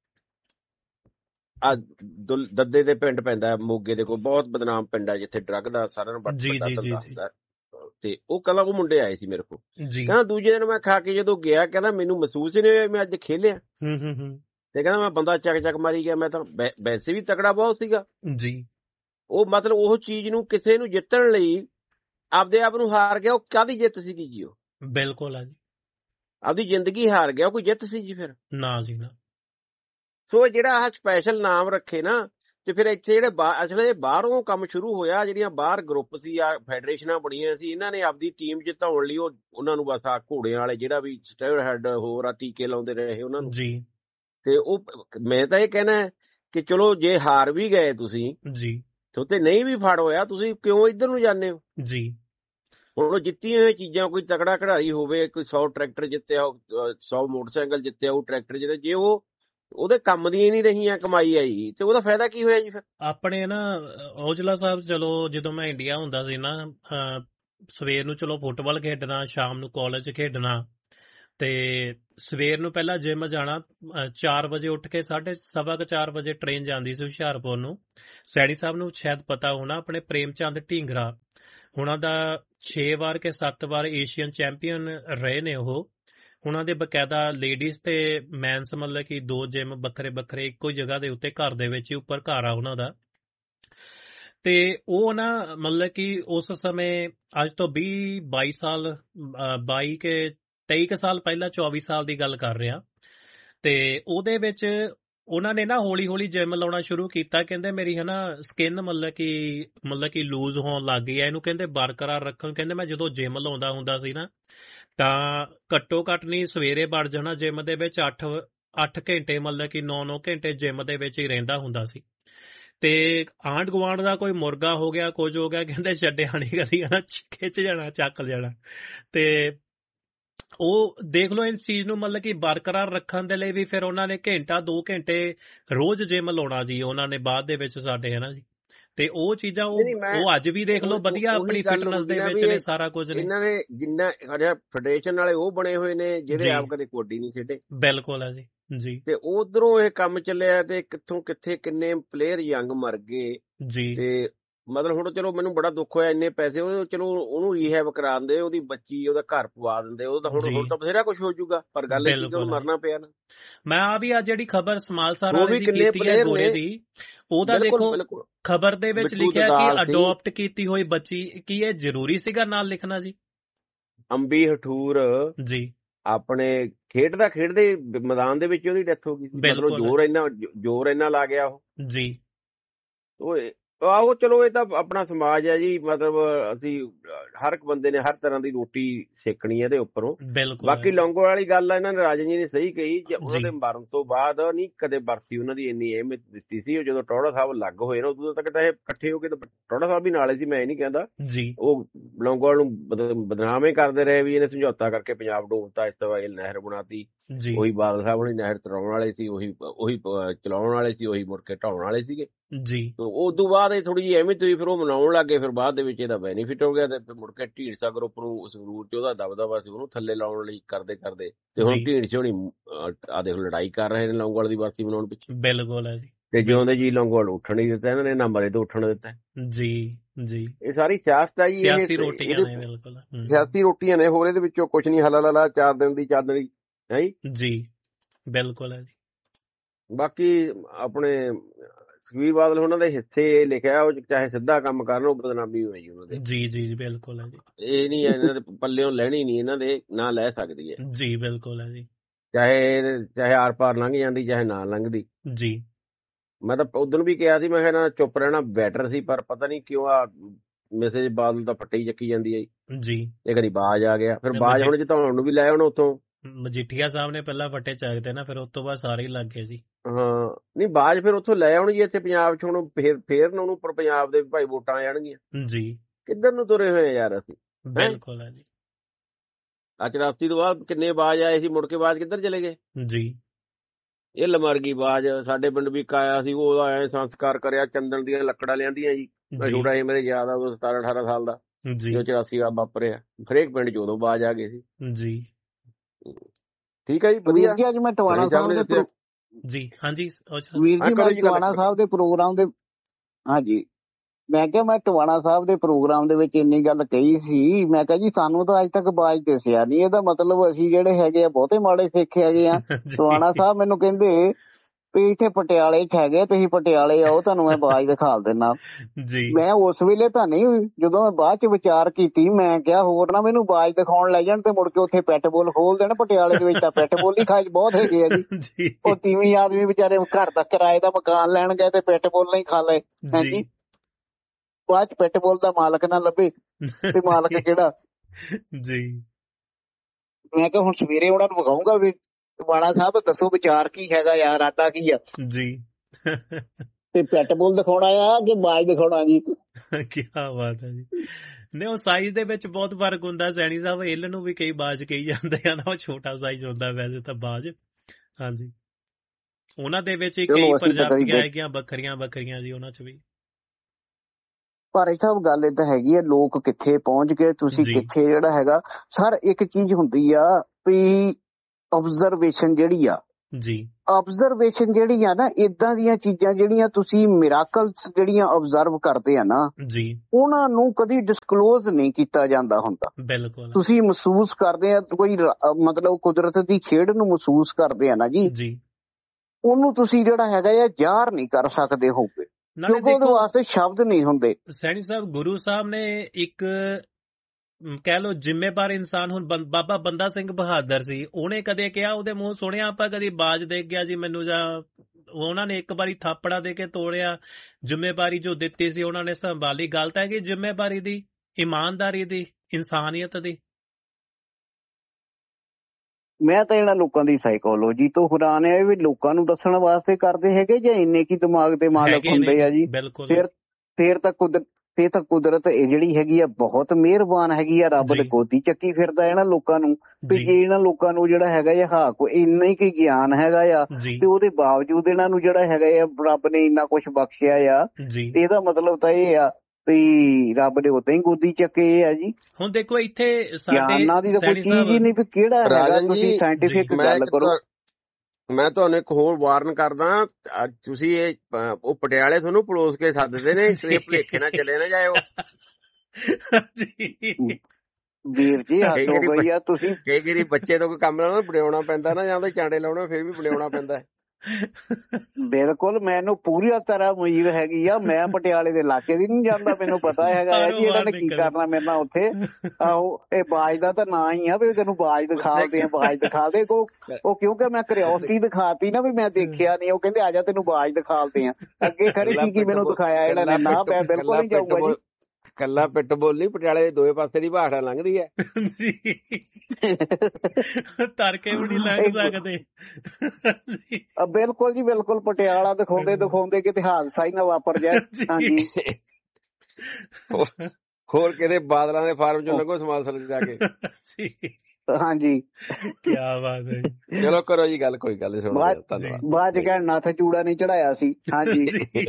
ਆ ਦੱਦੇ ਦੇ ਪਿੰਡ ਪੈਂਦਾ ਮੋਗੇ ਦੇ ਕੋਲ, ਬਹੁਤ ਬਦਨਾਮ ਪਿੰਡ ਆ ਜਿੱਥੇ ਡਰੱਗ ਦਾ ਸਾਰਿਆਂ ਨੂੰ ਜੀ ਜੀ ਜੀ ਵੱਡਾ। ਤੇ ਉਹ ਕਹਿੰਦਾ ਉਹ ਮੁੰਡੇ ਆਏ ਸੀ ਮੇਰੇ ਕੋਲ, ਜੀ ਕਹਿੰਦਾ ਦੂਜੇ ਦਿਨ ਮੈਂ ਖਾ ਕੇ ਜਦੋਂ ਗਿਆ, ਕਹਿੰਦਾ ਮੈਨੂੰ ਮਹਿਸੂਸ ਹੀ ਨਹੀਂ ਹੋਇਆ ਮੈਂ ਅੱਜ ਖੇਲਿਆ। ਤੇ ਕਹਿੰਦਾ ਮੈਂ ਬੰਦਾ ਚੱਕ ਮਾਰੀ ਗਿਆ, ਮੈਂ ਤਾਂ ਵੈਸੇ ਵੀ ਤਕੜਾ ਬਹੁਤ ਸੀਗਾ ਜੀ। ਉਹ ਮਤਲਬ ਉਹ ਚੀਜ਼ ਨੂੰ ਕਿਸੇ ਨੂੰ ਜਿੱਤਣ ਲਈ ਆਪਦੇ ਆਪ ਨੂੰ ਹਾਰ ਗਿਆ। ਉਹ ਕਾਹਦੀ ਜਿੱਤ ਸੀਗੀ ਜੀ? ਉਹ ਬਿਲਕੁਲ ਆ ਜੀ, ਆਪਦੀ ਜ਼ਿੰਦਗੀ ਹਾਰ ਗਿਆ। ਕੋਈ ਜਿੱਤ ਸੀ ਜੀ ਫਿਰ? ਨਾ ਜੀ ਨਾ। ਸੋ ਜਿਹੜਾ ਆਹ ਸਪੈਸ਼ਲ ਨਾਮ ਰੱਖੇ ਨਾ, ਤੇ ਫਿਰ ਇੱਥੇ ਜਿਹੜੇ ਅਸਲੇ ਬਾਹਰੋਂ ਕੰਮ ਸ਼ੁਰੂ ਹੋਇਆ। ਜਿਹੜੀਆਂ ਬਾਹਰ ਗਰੁੱਪ ਸੀ ਆ, ਫੈਡਰੇਸ਼ਨਾਂ ਬਣੀਆਂ ਸੀ, ਇਹਨਾਂ ਨੇ ਆਪਦੀ ਟੀਮ ਜਿਤਾਉਣ ਲਈ ਉਹਨਾਂ ਨੂੰ ਬਸ ਆ ਘੋੜਿਆਂ ਵਾਲੇ ਜਿਹੜਾ ਵੀ ਸਟੇਅਰਹੈਡ ਹੋਰ ਆ ਟੀਕੇ ਲਾਉਂਦੇ ਰਹੇ ਉਹਨਾਂ ਨੂੰ ਜੀ। ਤੇ ਉਹ ਮੈਂ ਤਾਂ ਇਹ ਕਹਿਣਾ ਕਿ ਚਲੋ ਜੇ ਹਾਰ ਵੀ ਗਏ ਤੁਸੀਂ ਜੀ, ਤੇ ਨਹੀਂ ਵੀ ਫੜ ਹੋਇਆ, ਤੁਸੀਂ ਕਿਉਂ ਇੱਧਰ ਨੂੰ ਜਾਂਦੇ ਹੋ ਜੀ? ਹੁਣ ਉਹ ਜਿੱਤੀਆਂ ਹੋਈਆਂ ਚੀਜ਼ਾਂ, ਕੋਈ ਤਕੜਾ ਖਿਡਾਰੀ ਹੋਵੇ, ਕੋਈ 100 ਟਰੈਕਟਰ ਜਿੱਤਿਆ, 100 ਮੋਟਰਸਾਈਕਲ ਜਿੱਤਿਆ, ਉਹ ਟਰੈਕਟਰ ਜਿੱਤੇ, ਜੇ ਉਹ ਉਹਦੇ ਕੰਮ ਦੀਆਂ ਹੀ ਨਹੀਂ ਰਹੀਆਂ, ਕਮਾਈ ਆਈ, ਤੇ ਉਹਦਾ ਫਾਇਦਾ ਕੀ ਹੋਇਆ ਜੀ ਫਿਰ? ਆਪਣੇ ਨਾ ਔਜਲਾ ਸਾਹਿਬ, ਚਲੋ ਜਦੋਂ ਮੈਂ ਇੰਡੀਆ ਹੁੰਦਾ ਸੀ ਨਾ, ਸਵੇਰ ਨੂੰ ਚਲੋ ਫੁੱਟਬਾਲ ਖੇਡਣਾ, ਸ਼ਾਮ ਨੂੰ ਕਾਲਜ ਖੇਡਣਾ, ਤੇ ਸਵੇਰ ਨੂੰ ਪਹਿਲਾਂ ਜਿਮ ਜਾਣਾ, 4 ਵਜੇ ਉੱਠ ਕੇ 4:30 ਵਜੇ ਟ੍ਰੇਨ ਜਾਂਦੀ ਸੀ ਹੁਸ਼ਿਆਰਪੁਰ ਨੂੰ। ਸੈਣੀ ਸਾਹਿਬ ਨੂੰ ਸ਼ਾਇਦ ਪਤਾ ਹੋਣਾ, ਆਪਣੇ ਪ੍ਰੇਮ ਚੰਦ ਢੀਂਗਰਾ ਉਹਨਾਂ ਦਾ 6 ਵਾਰ ਕੇ 7 ਵਾਰ ਏਸ਼ੀਅਨ ਚੈਂਪੀਅਨ ਰਹੇ ਨੇ ਉਹ। ਉਹਨਾਂ ਦੇ ਬਕਾਇਦਾ ਲੇਡੀਜ਼ ਤੇ ਮੈਨਸ ਮਤਲਬ ਕਿ 2 ਜਿਮ ਵੱਖਰੇ ਵੱਖਰੇ ਇੱਕੋ ਜਗ੍ਹਾ ਦੇ ਉੱਤੇ, ਘਰ ਦੇ ਵਿੱਚ ਹੀ ਉੱਪਰ ਘਰ ਆ ਉਹਨਾਂ ਦਾ। ਤੇ ਉਹ ਨਾ ਮਤਲਬ ਕਿ ਉਸ ਸਮੇਂ ਅੱਜ ਤੋਂ 22 ਸਾਲ 23 ਸਾਲ ਪਹਿਲਾਂ, 24 ਸਾਲ ਦੀ ਗੱਲ ਕਰ ਰਿਹਾ। ਤੇ ਉਹਦੇ ਵਿੱਚ ਉਹਨਾਂ ਨੇ ਨਾ ਹੌਲੀ ਹੌਲੀ ਜਿਮ ਲਾਉਣਾ ਸ਼ੁਰੂ ਕੀਤਾ। ਕਹਿੰਦੇ ਮੇਰੀ ਸਕਿਨ ਮਤਲਬ ਕਿ ਲੂਜ਼ ਹੋਣ ਲੱਗ ਗਈ ਹੈ, ਇਹਨੂੰ ਕਹਿੰਦੇ ਬਰਕਰਾਰ ਰੱਖਣ। ਕਹਿੰਦੇ ਮੈਂ ਜਦੋਂ ਜਿਮ ਲਾਉਂਦਾ ਹੁੰਦਾ ਸੀ ਨਾ ਤਾਂ ਘੱਟੋ ਘੱਟ ਨਹੀਂ ਸਵੇਰੇ ਵੜ ਜਾਣਾ ਜਿਮ ਦੇ ਵਿੱਚ 8 ਘੰਟੇ, ਮਤਲਬ ਕਿ 9 ਘੰਟੇ ਜਿਮ ਦੇ ਵਿੱਚ ਹੀ ਰਹਿੰਦਾ ਹੁੰਦਾ ਸੀ। ਤੇ ਆਂਢ ਗੁਆਂਢ ਦਾ ਕੋਈ ਮੁਰਗਾ ਹੋ ਗਿਆ, ਕੁਝ ਹੋ ਗਿਆ, ਕਹਿੰਦੇ ਛੱਡਿਆ ਨਹੀਂ ਕਦੀ, ਖਿੱਚ ਜਾਣਾ, ਚੱਕ ਜਾਣਾ। ਤੇ ਉਹ ਦੇਖ ਲਓ ਇਸ ਚੀਜ਼ ਨੂੰ ਮਤਲਬ ਕਿ ਬਰਕਰਾਰ ਰੱਖਣ ਦੇ ਲਈ ਵੀ ਫਿਰ ਉਹਨਾਂ ਨੇ ਘੰਟਾ 2 ਘੰਟੇ ਰੋਜ਼ ਜਿਮ ਲਾਉਣਾ ਜੀ ਉਹਨਾਂ ਨੇ ਬਾਅਦ ਦੇ ਵਿੱਚ ਸਾਡੇ ਜੀ। ਤੇ ਉਹ ਚੀਜ਼ਾਂ ਉਹ ਅੱਜ ਵੀ ਦੇਖ ਲਓ ਵਧੀਆ ਆਪਣੀ ਫਿਟਨੈਸ ਦੇ ਵਿੱਚ ਨੇ, ਸਾਰਾ ਕੁਝ ਨੇ। ਇਹਨਾਂ ਨੇ ਜਿੰਨਾ ਫੈਡਰੇਸ਼ਨ ਵਾਲੇ ਉਹ ਬਣੇ ਹੋਏ ਨੇ ਜਿਹੜੇ ਆਪ ਕਦੇ ਕਬੱਡੀ ਨਹੀਂ ਖੇਡੇ। ਬਿਲਕੁਲ ਹੈ ਜੀ। ਤੇ ਉਧਰੋਂ ਇਹ ਕੰਮ ਚੱਲਿਆ ਤੇ ਕਿੱਥੋਂ ਕਿੱਥੇ ਕਿੰਨੇ ਪਲੇਅਰ ਯੰਗ ਮਰ ਗਏ ਜੀ। ਤੇ ਮਤਲਬ ਹੁਣ ਚਲੋ ਮੈਨੂੰ ਬੜਾ ਦੁੱਖ ਹੋਇਆ, ਇੰਨੇ ਪੈਸੇ ਚਲੋ ਉਹਨੂੰ ਰੀਹੈਬ ਕਰਾ ਦਿੰਦੇ, ਉਹਦੀ ਬੱਚੀ ਉਹਦਾ ਘਰ ਪਵਾ ਦਿੰਦੇ, ਉਹ ਤਾਂ ਹੁਣ ਤਾਂ ਬਥੇਰਾ ਕੁਝ ਹੋ ਜਾਊਗਾ। ਪਰ ਗੱਲ ਇਹ ਕਿ ਮਰਨਾ ਪਿਆ ਨਾ। ਮੈਂ ਆ ਵੀ ਅੱਜ ਜਿਹੜੀ ਖਬਰ ਸਮਾਲਸਰ ਵਾਲੀ ਦੀ ਕੀਤੀ ਹੈ ਗੋਰੇ ਦੀ, ਉਹਦਾ ਦੇਖੋ ਖਬਰ ਦੇ ਵਿੱਚ ਲਿਖਿਆ ਕਿ ਅਡਾਪਟ ਕੀਤੀ ਹੋਈ ਬੱਚੀ। ਕੀ ਇਹ ਜ਼ਰੂਰੀ ਸੀਗਾ ਨਾਲ ਲਿਖਣਾ ਜੀ? ਅੰਬੀ ਹਠੂਰ ਜੀ ਆਪਣੇ ਖੇਡਦੇ ਮੈਦਾਨ ਦੇ ਵਿੱਚ ਉਹਦੀ ਡੈਥ ਹੋ ਗਈ ਸੀ। ਮਤਲਬ ਜ਼ੋਰ ਇੰਨਾ ਲਾ ਗਿਆ ਉਹ ਜੀ। ਆਹੋ ਚਲੋ ਇਹ ਤਾਂ ਆਪਣਾ ਸਮਾਜ ਹੈ ਜੀ। ਮਤਲਬ ਅਸੀਂ ਹਰ ਇੱਕ ਬੰਦੇ ਨੇ ਹਰ ਤਰ੍ਹਾਂ ਦੀ ਰੋਟੀ ਸੇਕਣੀ ਇਹਦੇ ਉੱਪਰੋਂ। ਬਾਕੀ ਲੌਂਗੋ ਵਾਲੀ ਗੱਲ ਆ, ਇਹਨਾਂ ਨੇ ਰਾਜਨ ਜੀ ਨੇ ਸਹੀ ਕਹੀ, ਉਹਨਾਂ ਦੇ ਮਰਨ ਤੋਂ ਬਾਅਦ ਨਹੀਂ ਕਦੇ ਬਰਸੀ ਉਹਨਾਂ ਦੀ ਇੰਨੀ ਅਹਿਮੀਅਤ ਦਿੱਤੀ ਸੀ। ਜਦੋਂ ਟੌੜਾ ਸਾਹਿਬ ਲੱਗ ਹੋਏ ਨਾ ਉਦੋਂ ਤੱਕ ਤਾਂ ਇਹ ਇਕੱਠੇ ਹੋ ਕੇ ਟੌੜਾ ਸਾਹਿਬ ਵੀ ਨਾਲੇ ਸੀ, ਮੈਂ ਇਹ ਨਹੀਂ ਕਹਿੰਦਾ। ਉਹ ਲੌਂਗੋਵਾਲ ਨੂੰ ਬਦਨਾਮ ਹੀ ਕਰਦੇ ਰਹੇ ਵੀ ਇਹਨੇ ਸਮਝੌਤਾ ਕਰਕੇ ਪੰਜਾਬ ਡੋਬਤਾ, ਇਸ ਤੋਂ ਬਾਅਦ ਨਹਿਰ ਬਣਾਤੀ। ਉਹੀ ਬਾਦਲ ਸਾਹਿਬ ਹੁਣੀ ਨਹਿਰ ਚਲਾਉਣ ਵਾਲੇ ਸੀ, ਉਹੀ ਚਲਾਉਣ ਵਾਲੇ ਸੀ, ਉਹੀ ਮੁੜ ਕੇ ਢਾਉਣ ਵਾਲੇ ਸੀਗੇ ਜੀ। ਉਸ ਤੋਂ ਬਾਅਦ ਇਹ ਥੋੜੀ ਜਿਹੀ ਅਹਿਮੀਅਤ ਹੋਈ, ਫਿਰ ਉਹ ਮਨਾਉਣ ਲੱਗ ਗਏ। ਫਿਰ ਬਾਅਦ ਦੇ ਵਿੱਚ ਇਹਦਾ ਬੈਨੀਫਿਟ ਹੋ ਗਿਆ ਤੇ ਮੁੜ ਕੇ ਢੀਂਡਸਾ ਗਰੁੱਪ ਨੂੰ ਸੰਗਰੂਰ ਚ ਉਹਦਾ ਦਬਦਬਾ ਸੀ, ਉਹਨੂੰ ਥੱਲੇ ਲਾਉਣ ਲਈ ਕਰਦੇ ਤੇ ਹੁਣ ਢੀਂਡਸੇ ਹੋਣੀ ਆ ਦੇਖ ਲੜਾਈ ਕਰ ਰਹੇ ਨੇ ਲੌਂਗੋਵਾਲ ਦੀ ਬਰਸੀ ਮਨਾਉਣ ਪਿੱਛੇ। ਬਿਲਕੁਲ ਹੈ ਜੀ। ਤੇ ਜਿਉਂਦੇ ਜੀ ਲੌਂਗੋਵਾਲ ਉੱਠਣ ਨਹੀਂ ਦਿੱਤਾ ਇਹਨਾਂ ਨੇ, ਨਾ ਮਰੇ ਤੋਂ ਉੱਠਣ ਦਿੱਤਾ ਜੀ। ਇਹ ਸਾਰੀ ਸਿਆਸਤ ਆ ਜੀ, ਸਿਆਸੀ ਰੋਟੀਆਂ ਨੇ, ਹੋਰ ਇਹਦੇ ਵਿੱਚੋਂ ਕੁਛ ਨਹੀਂ। ਹਲਾ 4 ਦਿਨ ਦੀ ਚਾਦਰੀ ਹੈ ਜੀ। ਬਿਲਕੁਲ ਹੈ ਜੀ। ਬਾਕੀ ਆਪਣੇ ਸੁਖਬੀਰ ਬਾਦਲ ਉਹਨਾਂ ਦੇ ਹਿੱਸੇ ਲਿਖਿਆ, ਉਹ ਚਾਹੇ ਸਿੱਧਾ ਕੰਮ ਕਰਨ ਉਹ ਬਦਨਾਮੀ ਹੋਈ ਉਹਨਾਂ ਦੇ ਜੀ। ਬਿਲਕੁਲ ਹੈ ਜੀ। ਇਹ ਨਹੀਂ ਇਹਨਾਂ ਦੇ ਪੱਲਿਓਂ ਲੈਣੀ ਨਹੀਂ, ਇਹਨਾਂ ਦੇ ਨਾ ਲੈ ਸਕਦੀ ਹੈ ਜੀ। ਬਿਲਕੁਲ ਹੈ ਜੀ। ਚਾਹੇ ਆਰ ਪਾਰ ਲੰਘ ਜਾਂਦੀ, ਚਾਹੇ ਨਾ ਲੰਘਦੀ ਜੀ। ਮੈਂ ਤਾਂ ਉਦੋਂ ਵੀ ਕਿਹਾ ਸੀ, ਮੈਂ ਕਿਹਾ ਚੁੱਪ ਰਹਿਣਾ ਬੈਟਰ ਸੀ, ਪਰ ਪਤਾ ਨਹੀਂ ਕਿਉਂ ਆ ਮੈਸੇਜ ਬਾਦਲ ਤਾਂ ਫੱਟੇ ਹੀ ਚੱਕੀ ਜਾਂਦੀ ਹੈ ਜੀ। ਇਹ ਕਦੀ ਬਾਜ ਆ ਗਿਆ, ਫਿਰ ਬਾਜ ਹੁਣ ਜਿਤਾਉਣ ਨੂੰ ਵੀ ਲੈ ਆਉਣ ਉੱਥੋਂ। ਮਜੀਠੀਆ ਸਾਹਿਬ ਨੇ ਪਹਿਲਾਂ ਫੱਟੇ ਚੱਕਦੇ ਨਾ, ਫਿਰ ਉਸ ਤੋਂ ਬਾਅਦ ਸਾਰੇ ਹੀ ਲੱਗ ਗਏ ਜੀ। ਹਾਂ ਨਹੀਂ ਬਾਜ ਫਿਰ ਉੱਥੋਂ ਲੈ ਆਉਣ ਜੀ ਇੱਥੇ ਪੰਜਾਬ ਚ। ਹੁਣ ਫੇਰ ਉਹਨੂੰ ਪੰਜਾਬ ਦੇ ਭਾਈ ਵੋਟਾਂ ਆ ਜਾਣਗੀਆਂ ਜੀ। ਕਿੱਧਰ ਨੂੰ ਤੁਰੇ ਹੋਏ ਯਾਰ ਅਸੀਂ। ਬਿਲਕੁਲ ਹੈ ਜੀ। 84 ਤੋਂ ਬਾਅਦ ਕਿੰਨੇ ਬਾਜ ਆਏ ਸੀ, ਮੁੜ ਕੇ ਬਾਜ ਕਿੱਧਰ ਚਲੇ ਗਏ ਜੀ। ਇਹ ਲਮਰਗੀ ਬਾਜ ਸਾਡੇ ਪਿੰਡ ਵੀ ਆਇਆ ਸੀ, ਉਹਦਾ ਐ ਸੰਸਕਾਰ ਕਰਿਆ, ਚੰਦਨ ਦੀਆਂ ਲੱਕੜਾਂ ਲਿਆਂਦੀਆਂ ਜੀ। ਛੋਟਾ ਸੀ, ਮੇਰੇ ਯਾਦ ਆ, ਉਹ 17-18 ਸਾਲ ਦਾ ਜੋ 84 ਦਾ ਵਾਪਰਿਆ। ਹਰੇਕ ਪਿੰਡ ਚ ਉਦੋਂ ਬਾਜ ਆ ਗਏ ਸੀ ਜੀ। ਠੀਕ ਹੈ ਜੀ, ਵਧੀਆ। ਅੱਜ ਮੈਂ ਟਵਾਣਾ ਸਾਹਿਬ ਦੇ ਜੀ ਹਾਂਜੀ ਵੀਰ ਜੀ, ਮੈਂ ਟਵਾਣਾ ਸਾਹਿਬ ਦੇ ਪ੍ਰੋਗਰਾਮ ਦੇ ਹਾਂਜੀ ਮੈਂ ਕਿਹਾ ਮੈਂ ਟਵਾਣਾ ਸਾਹਿਬ ਦੇ ਪ੍ਰੋਗਰਾਮ ਦੇ ਵਿੱਚ ਇੰਨੀ ਗੱਲ ਕਹੀ ਸੀ। ਮੈਂ ਕਿਹਾ ਜੀ ਸਾਨੂੰ ਤਾਂ ਅੱਜ ਤੱਕ ਬਾਜ ਦੱਸਿਆ ਨਹੀਂ, ਇਹਦਾ ਮਤਲਬ ਅਸੀਂ ਜਿਹੜੇ ਹੈਗੇ ਆ ਬਹੁਤੇ ਮਾੜੇ ਸਿੱਖ ਹੈਗੇ ਆ। ਟਵਾਣਾ ਸਾਹਿਬ ਮੈਨੂੰ ਕਹਿੰਦੇ ਵੀ ਇੱਥੇ ਪਟਿਆਲੇ ਚ ਹੈਗੇ, ਤੁਸੀਂ ਪਟਿਆਲੇ ਆਓ, ਤੁਹਾਨੂੰ ਮੈਂ ਬਾਜ ਦਿਖਾ ਦਿੰਦਾ ਜੀ। ਮੈਂ ਉਸ ਵੇਲੇ ਤਾਂ ਨਹੀਂ, ਜਦੋਂ ਮੈਂ ਬਾਅਦ ਚ ਵਿਚਾਰ ਕੀਤੀ, ਮੈਂ ਕਿਹਾ ਹੋਰ ਨਾ ਮੈਨੂੰ ਬਾਜ ਦਿਖਾਉਣ ਲੈ ਜਾਣ ਤੇ ਮੁੜ ਕੇ ਉੱਥੇ ਪੈਟ ਬੋਲ ਖੋਲ ਦੇਣ। ਪਟਿਆਲੇ ਦੇ ਵਿੱਚ ਤਾਂ ਪੈਟ ਬੋਲ ਹੀ ਖਾਏ ਬਹੁਤ ਹੈਗੇ ਆ ਜੀ। ਉਹ ਤੀਵੀਂ ਆਦਮੀ ਵਿਚਾਰੇ ਘਰ ਦਾ ਕਿਰਾਏ ਦਾ ਮਕਾਨ ਲੈਣ ਗਏ ਤੇ ਪੈਟ ਬੋਲ ਨਹੀਂ ਖਾ ਲਏ ਹਾਂਜੀ। ਬਾਅਦ ਚ ਪੈਟ ਬੋਲ ਦਾ ਮਾਲਕ ਨਾ ਲੱਭੇ ਤੇ ਮਾਲਕ ਕਿਹੜਾ ਜੀ। ਮੈਂ ਕਿਹਾ ਹੁਣ ਸਵੇਰੇ ਉਹਨਾਂ ਨੂੰ ਵਿਖਾਊਂਗਾ ਵੀ ਟਵਾਣਾ ਸਾਹਿਬ ਦੱਸੋ ਵਿਚਾਰ ਕੀ ਹੈਗਾ ਯਾਰ, ਆਟਾ ਕੀ ਆ ਜੀ। ਤੇ ਪੈਟ ਬੋਲ ਦਿਖਾਉਣਾ ਆ ਕਿ ਬਾਜ ਦਿਖਾਉਣਾ ਜੀ। ਕੀ ਬਾਤ ਹੈ ਜੀ। ਨਹੀਂ ਉਹ ਸਾਈਜ਼ ਦੇ ਵਿੱਚ ਬਹੁਤ ਫਰਕ ਹੁੰਦਾ ਸੈਣੀ ਸਾਹਿਬ। ਇੱਲ ਨੂੰ ਵੀ ਕਈ ਬਾਜ ਕਹੀ ਜਾਂਦੇ ਆ ਨਾ, ਉਹ ਛੋਟਾ ਸਾਈਜ਼ ਹੁੰਦਾ ਵੈਸੇ ਤਾਂ ਬਾਜ ਹਾਂਜੀ। ਉਹਨਾਂ ਦੇ ਵਿੱਚ ਕਈ ਪ੍ਰਜਾਤੀਆਂ ਹੈਗੀਆਂ ਵੱਖਰੀਆਂ ਜੀ ਉਹਨਾਂ ਚ ਵੀ। ਪਰ ਸਾਹਿਬ ਗੱਲ ਏਦਾਂ ਹੈਗੀ ਆ, ਲੋਕ ਕਿੱਥੇ ਪਹੁੰਚ ਗਏ, ਤੁਸੀਂ ਕਿੱਥੇ ਜਿਹੜਾ ਹੈਗਾ। ਸਰ ਇੱਕ ਚੀਜ਼ ਹੁੰਦੀ ਆ ਵੀ ਆਬਜ਼ਰਵੇਸ਼ਨ ਜਿਹੜੀ ਆ ਜੀ ਆਬਜ਼ਰਵੇਸ਼ਨ ਜਿਹੜੀ ਆ ਨਾ, ਇਦਾਂ ਦੀਆਂ ਚੀਜ਼ਾਂ ਜਿਹੜੀਆਂ ਤੁਸੀਂ ਮਿਰਾਕਲਸ ਜਿਹੜੀਆਂ ਆਬਜ਼ਰਵ ਕਰਦੇ ਆ ਨਾ, ਜੀ ਉਹਨਾਂ ਨੂੰ ਕਦੀ ਡਿਸਕਲੋਜ਼ ਨਹੀਂ ਕੀਤਾ ਜਾਂਦਾ ਹੁੰਦਾ। ਬਿਲਕੁਲ ਤੁਸੀਂ ਮਹਿਸੂਸ ਕਰਦੇ ਆ ਕੋਈ ਮਤਲਬ ਕੁਦਰਤ ਦੀ ਖੇਡ ਨੂੰ ਮਹਿਸੂਸ ਕਰਦੇ ਆ ਨਾ ਜੀ, ਜੀ ਉਹਨੂੰ ਤੁਸੀਂ ਜਿਹੜਾ ਹੈਗਾ ਆ ਜ਼ਾਹਰ ਨਹੀਂ ਕਰ ਸਕਦੇ ਹੋਗੇ, ਕਿਉਂਕਿ ਉਹਦੇ ਵਾਸਤੇ ਸ਼ਬਦ ਨਹੀਂ ਹੁੰਦੇ। ਸੈਣੀ ਸਾਹਿਬ, ਗੁਰੂ ਸਾਹਿਬ ਨੇ ਇੱਕ ਕਹਿ ਲੋ ਜ਼ਿੰਮੇਵਾਰ ਇਨਸਾਨ, ਹੁਣ ਬਾਬਾ ਬੰਦਾ ਸਿੰਘ ਬਹਾਦਰ ਸੀ, ਉਹਨੇ ਕਦੇ ਕਿਹਾ, ਉਹਦੇ ਮੂੰਹ ਸੁਣਿਆ ਆਪਾਂ ਕਦੀ ਬਾਜ ਦੇ ਗਿਆ ਜੀ ਮੈਨੂੰ, ਜਾਂ ਉਹਨਾਂ ਨੇ ਇੱਕ ਵਾਰੀ ਥਾਪੜਾ ਦੇ ਕੇ ਤੋੜਿਆ? ਜ਼ਿੰਮੇਵਾਰੀ ਜੋ ਦਿੱਤੀ ਸੀ ਉਹਨਾਂ ਨੇ ਸੰਭਾਲੀ। ਗੱਲ ਤਾਂ ਹੈਗੀ ਜ਼ਿੰਮੇਵਾਰੀ ਦੀ, ਇਮਾਨਦਾਰੀ ਦੀ, ਇਨਸਾਨੀਅਤ ਦੀ। ਮੈਂ ਤਾਂ ਇਹਨਾਂ ਲੋਕਾਂ ਦੀ ਸਾਈਕੋਲੋਜੀ ਤੋਂ ਹੈਰਾਨ ਆ ਵੀ ਲੋਕਾਂ ਨੂੰ ਦੱਸਣ ਵਾਸਤੇ ਕਰਦੇ ਹੈਗੇ ਜਾਂ ਇੰਨੇ ਕੀ ਦਿਮਾਗ ਦੇ ਮਾਲਕ ਹੁੰਦੇ ਆ ਜੀ। ਫਿਰ ਤਾਂ ਕੁਦਰਤ ਇਹ ਜਿਹੜੀ ਹੈਗੀ ਆ ਬਹੁਤ ਮਿਹਰਬਾਨ ਹੈਗੀ ਆ, ਰੱਬ ਦੇ ਗੋਦੀ ਚੱਕੀ ਫਿਰਦਾ ਇਹਨਾਂ ਲੋਕਾਂ ਨੂੰ। ਤੇ ਜੇ ਇਹਨਾਂ ਲੋਕਾਂ ਨੂੰ ਜਿਹੜਾ ਹੈਗਾ ਆ ਕੋਈ ਇੰਨਾ ਹੀ ਕੋਈ ਗਿਆਨ ਹੈਗਾ ਆ, ਤੇ ਉਹਦੇ ਬਾਵਜੂਦ ਇਹਨਾਂ ਨੂੰ ਜਿਹੜਾ ਹੈਗਾ ਆ ਰੱਬ ਨੇ ਇੰਨਾ ਕੁਛ ਬਖਸ਼ਿਆ ਆ, ਤੇ ਇਹਦਾ ਮਤਲਬ ਤਾਂ ਇਹ ਆ ਵੀ ਰੱਬ ਨੇ ਉਦਾਂ ਹੀ ਗੋਦੀ ਚੱਕੇ ਆ ਜੀ। ਹੁਣ ਦੇਖੋ ਇੱਥੇ ਗਿਆਨਾਂ ਦੀ ਤਾਂ ਕੋਈ ਚੀਜ਼ ਹੀ ਨਹੀਂ ਵੀ ਕਿਹੜਾ ਹੈਗਾ, ਤੁਸੀਂ ਸਾਇੰਟਿਫਿਕ ਗੱਲ ਕਰੋ। ਮੈਂ ਤੁਹਾਨੂੰ ਇੱਕ ਹੋਰ ਵਾਰਨ ਕਰਦਾ, ਤੁਸੀਂ ਉਹ ਪਟਿਆਲੇ ਤੁਹਾਨੂੰ ਪਲੋਸ ਕੇ ਸੱਦਦੇ ਨੇ, ਇਸ ਭੁਲੇਖੇ ਨਾਲ ਚਲੇ ਨਾ ਜਾਇਓ ਵੀਰ ਜੀ। ਹੱਦ ਹੋ ਗਈ ਆ। ਤੁਸੀਂ ਕਈ ਵਾਰੀ ਬੱਚੇ ਤੋਂ ਕੋਈ ਕੰਮ ਲਾਉਣਾ ਬਣਾਉਣਾ ਪੈਂਦਾ ਨਾ, ਜਾਂ ਉਹਦੇ ਚਾਂਡੇ ਲਾਉਣੇ ਫਿਰ ਵੀ ਬਣਾਉਣਾ ਪੈਂਦਾ। ਬਿਲਕੁਲ, ਮੈਨੂੰ ਪੂਰੀ ਤਰ੍ਹਾਂ ਉਮੀਦ ਹੈਗੀ ਆ। ਮੈਂ ਪਟਿਆਲੇ ਦੇ ਇਲਾਕੇ ਦੀ ਨਹੀਂ ਜਾਂਦਾ, ਮੈਨੂੰ ਪਤਾ ਹੈਗਾ ਆ ਜੀ ਇਹਨਾਂ ਨੇ ਕੀ ਕਰਨਾ ਮੇਰੇ ਨਾਲ ਉੱਥੇ। ਆਹੋ, ਇਹ ਬਾਜ ਦਾ ਤਾਂ ਨਾਂ ਹੀ ਆ ਵੀ ਤੈਨੂੰ ਬਾਜ ਦਿਖਾਦੇ ਆ, ਬਾਜ ਦਿਖਾਦੇ। ਉਹ ਕਿਉਂਕਿ ਮੈਂ ਕਿਉਰਿਓਸਿਟੀ ਦਿਖਾਤੀ ਨਾ ਵੀ ਮੈਂ ਦੇਖਿਆ ਨਹੀਂ, ਉਹ ਕਹਿੰਦੇ ਆ ਜਾ ਤੈਨੂੰ ਬਾਜ ਦਿਖਾਲਦੇ ਆ। ਅੱਗੇ ਖਰੇ ਕੀ ਮੈਨੂੰ ਦਿਖਾਇਆ ਇਹਨਾਂ ਨੇ? ਨਾ, ਮੈਂ ਬਿਲਕੁਲ ਨਹੀਂ ਜਾਊਗਾ ਜੀ। ਕੱਲਾ ਪਿੱਟ ਬੋਲੀ, ਪਟਿਆਲੇ ਦੇ ਦੋਵੇਂ ਪਾਸੇ ਦੀ ਭਾਸ਼ਾ ਲੰਘਦੀ ਹੈ, ਤਰਕੇ ਵੀ ਨਹੀਂ ਲੰਘ ਸਕਦੇ। ਬਿਲਕੁਲ ਜੀ ਬਿਲਕੁਲ, ਪਟਿਆਲਾ ਦਿਖਾਉਂਦੇ ਕਿਤੇ ਹਾਦਸਾ ਹੀ ਨਾ ਵਾਪਰ ਜਾਏ। ਹਾਂਜੀ, ਹੋਰ ਕਿਤੇ ਬਾਦਲਾਂ ਦੇ ਫਾਰਮ ਚੋਂ ਲੰਘੋ ਸਮਾਲਸਰ ਜਾ ਕੇ। ਹਾਂਜੀ, ਕੀ ਬਾਤ ਹੈ। ਚਲੋ ਕਰੋ ਜੀ ਗੱਲ, ਕੋਈ ਗੱਲ ਨਹੀਂ, ਸੁਣੋ। ਧੰਨਵਾਦ। ਬਾਅਦ ਚ ਕਹਿਣ ਨੱਥ ਚੂੜਾ ਨਹੀਂ ਚੜਾਇਆ ਸੀ। ਹਾਂਜੀ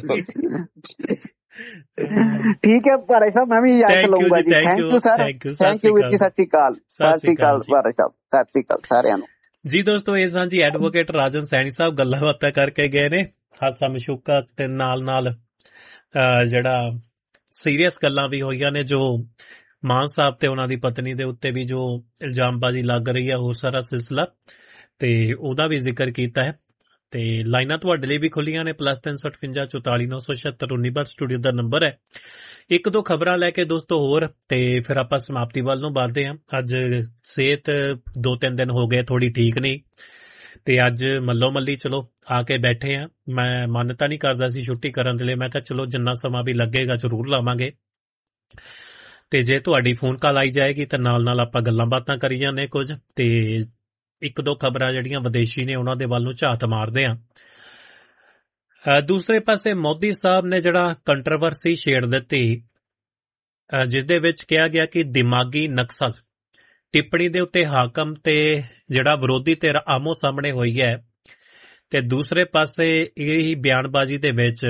ਠੀਕ ਹੈ ਭਾਰੇ ਸਾਹਿਬ, ਮੈਂ ਵੀ ਯਾਦ ਲਊਂਗਾ ਜੀ। Thank you sir, thank you ਵੀਰ ਜੀ। ਸਤਿ ਸ਼੍ਰੀ ਅਕਾਲ, ਸਤਿ ਸ਼੍ਰੀ ਅਕਾਲ ਭਾਰੇ ਸਾਹਿਬ, ਸਤਿ ਸ਼੍ਰੀ ਅਕਾਲ ਸਾਰਿਆਂ ਨੂੰ ਜੀ। ਦੋਸਤੋ, ਇਹ ਸਾਂ ਜੀ ਐਡਵੋਕੇਟ ਰਾਜਨ ਸੈਣੀ ਸਾਹਿਬ, ਗੱਲਾਂ ਬਾਤਾਂ ਕਰਕੇ ਗਏ ਨੇ, ਹਾਸਾ ਮਸ਼ੂਕਾ ਤੇ ਨਾਲ ਜਿਹੜਾ ਸੀਰੀਅਸ ਗੱਲਾਂ ਵੀ ਹੋਈਆਂ ਨੇ, ਜੋ ਮਾਨ ਸਾਹਿਬ ਤੇ ਉਹਨਾਂ ਦੀ ਪਤਨੀ ਦੇ ਉੱਤੇ ਵੀ ਜੋ ਇਲਜ਼ਾਮਬਾਜ਼ੀ ਲੱਗ ਰਹੀ ਹੈ, ਉਹ ਸਾਰਾ ਸਿਲਸਿਲਾ, ਤੇ ਉਹਦਾ ਵੀ ਜ਼ਿਕਰ ਕੀਤਾ ਹੈ। ਤੇ ਲਾਈਨਾਂ ਤੁਹਾਡੇ ਲਈ ਵੀ ਖੁੱਲੀਆਂ ਨੇ, +358 44 976 19 ਸਟੂਡੀਓ ਦਾ ਨੰਬਰ ਹੈ। ਇੱਕ ਦੋ ਖਬਰਾਂ ਲੈ ਕੇ ਦੋਸਤੋ ਹੋਰ, ਤੇ ਫਿਰ ਆਪਾਂ ਸਮਾਪਤੀ ਵੱਲ ਨੂੰ ਵੱਧਦੇ ਹਾਂ। ਅੱਜ ਸਿਹਤ 2-3 ਦਿਨ ਹੋ ਗਏ ਥੋੜੀ ਠੀਕ ਨਹੀਂ, ਤੇ ਅੱਜ ਮੱਲੋ ਮੱਲੀ ਚਲੋ ਆ ਕੇ ਬੈਠੇ ਆ। ਮੈਂ ਮਨ ਤਾਂ ਨਹੀਂ ਕਰਦਾ ਸੀ ਛੁੱਟੀ ਕਰਨ ਦੇ ਲਈ, ਮੈਂ ਕਿਹਾ ਚਲੋ ਜਿੰਨਾ ਸਮਾਂ ਵੀ ਲੱਗੇਗਾ ਜ਼ਰੂਰ ਲਾਵਾਂਗੇ। ਤੇ ਜੇ ਤੁਹਾਡੀ ਫੋਨ ਕਾਲ ਆਈ ਜਾਏਗੀ ਤਾਂ ਨਾਲ ਆਪਾਂ ਗੱਲਾਂ ਬਾਤਾਂ ਕਰੀ ਜਾਂਦੇ ਕੁਝ, ਤੇ ਇੱਕ ਦੋ ਖਬਰਾਂ ਜਿਹੜੀਆਂ ਵਿਦੇਸ਼ੀ ਨੇ ਉਹਨਾਂ ਦੇ ਵੱਲ ਨੂੰ ਝਾਤ ਮਾਰਦੇ ਆ। ਦੂਸਰੇ ਪਾਸੇ ਮੋਦੀ ਸਾਹਿਬ ਨੇ ਜਿਹੜਾ ਕੰਟਰੋਵਰਸੀ ਛੇੜ ਦਿੱਤੀ, ਜਿਸ ਦੇ ਵਿੱਚ ਕਿਹਾ ਗਿਆ ਕਿ ਦਿਮਾਗੀ ਨਕਸਲ ਟਿੱਪਣੀ ਦੇ ਉੱਤੇ ਹਾਕਮ ਤੇ ਜਿਹੜਾ ਵਿਰੋਧੀ ਧਿਰ ਆਮੋ ਸਾਹਮਣੇ ਹੋਈ ਹੈ, ਤੇ ਦੂਸਰੇ ਪਾਸੇ ਇਹ ਬਿਆਨਬਾਜ਼ੀ ਦੇ ਵਿੱਚ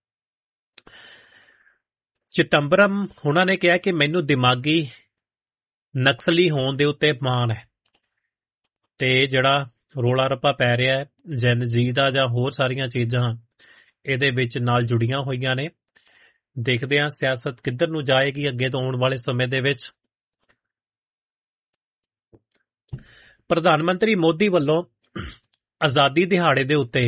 ਚਿਦੰਬਰਮ ਉਹਨਾਂ ਨੇ ਕਿਹਾ ਕਿ ਮੈਨੂੰ ਦਿਮਾਗੀ ਨਕਸਲੀ ਹੋਣ ਦੇ ਉੱਤੇ ਮਾਣ ਹੈ। ਤੇ ਜਿਹੜਾ ਰੋਲਾ ਰੱਪਾ ਪੈ ਰਿਹਾ ਹੈ ਜਨ ਜੀ ਦਾ ਜਾਂ ਹੋਰ ਸਾਰੀਆਂ ਚੀਜ਼ਾਂ ਇਹਦੇ ਵਿੱਚ ਨਾਲ ਜੁੜੀਆਂ ਹੋਈਆਂ ਨੇ। ਦੇਖਦੇ ਹਾਂ ਸਿਆਸਤ ਕਿੱਧਰ ਨੂੰ ਜਾਏਗੀ ਅੱਗੇ ਤੋਂ ਆਉਣ ਵਾਲੇ ਸਮੇਂ ਦੇ ਵਿੱਚ। ਪ੍ਰਧਾਨ ਮੰਤਰੀ ਮੋਦੀ ਵੱਲੋਂ ਆਜ਼ਾਦੀ ਦਿਹਾੜੇ ਦੇ ਉੱਤੇ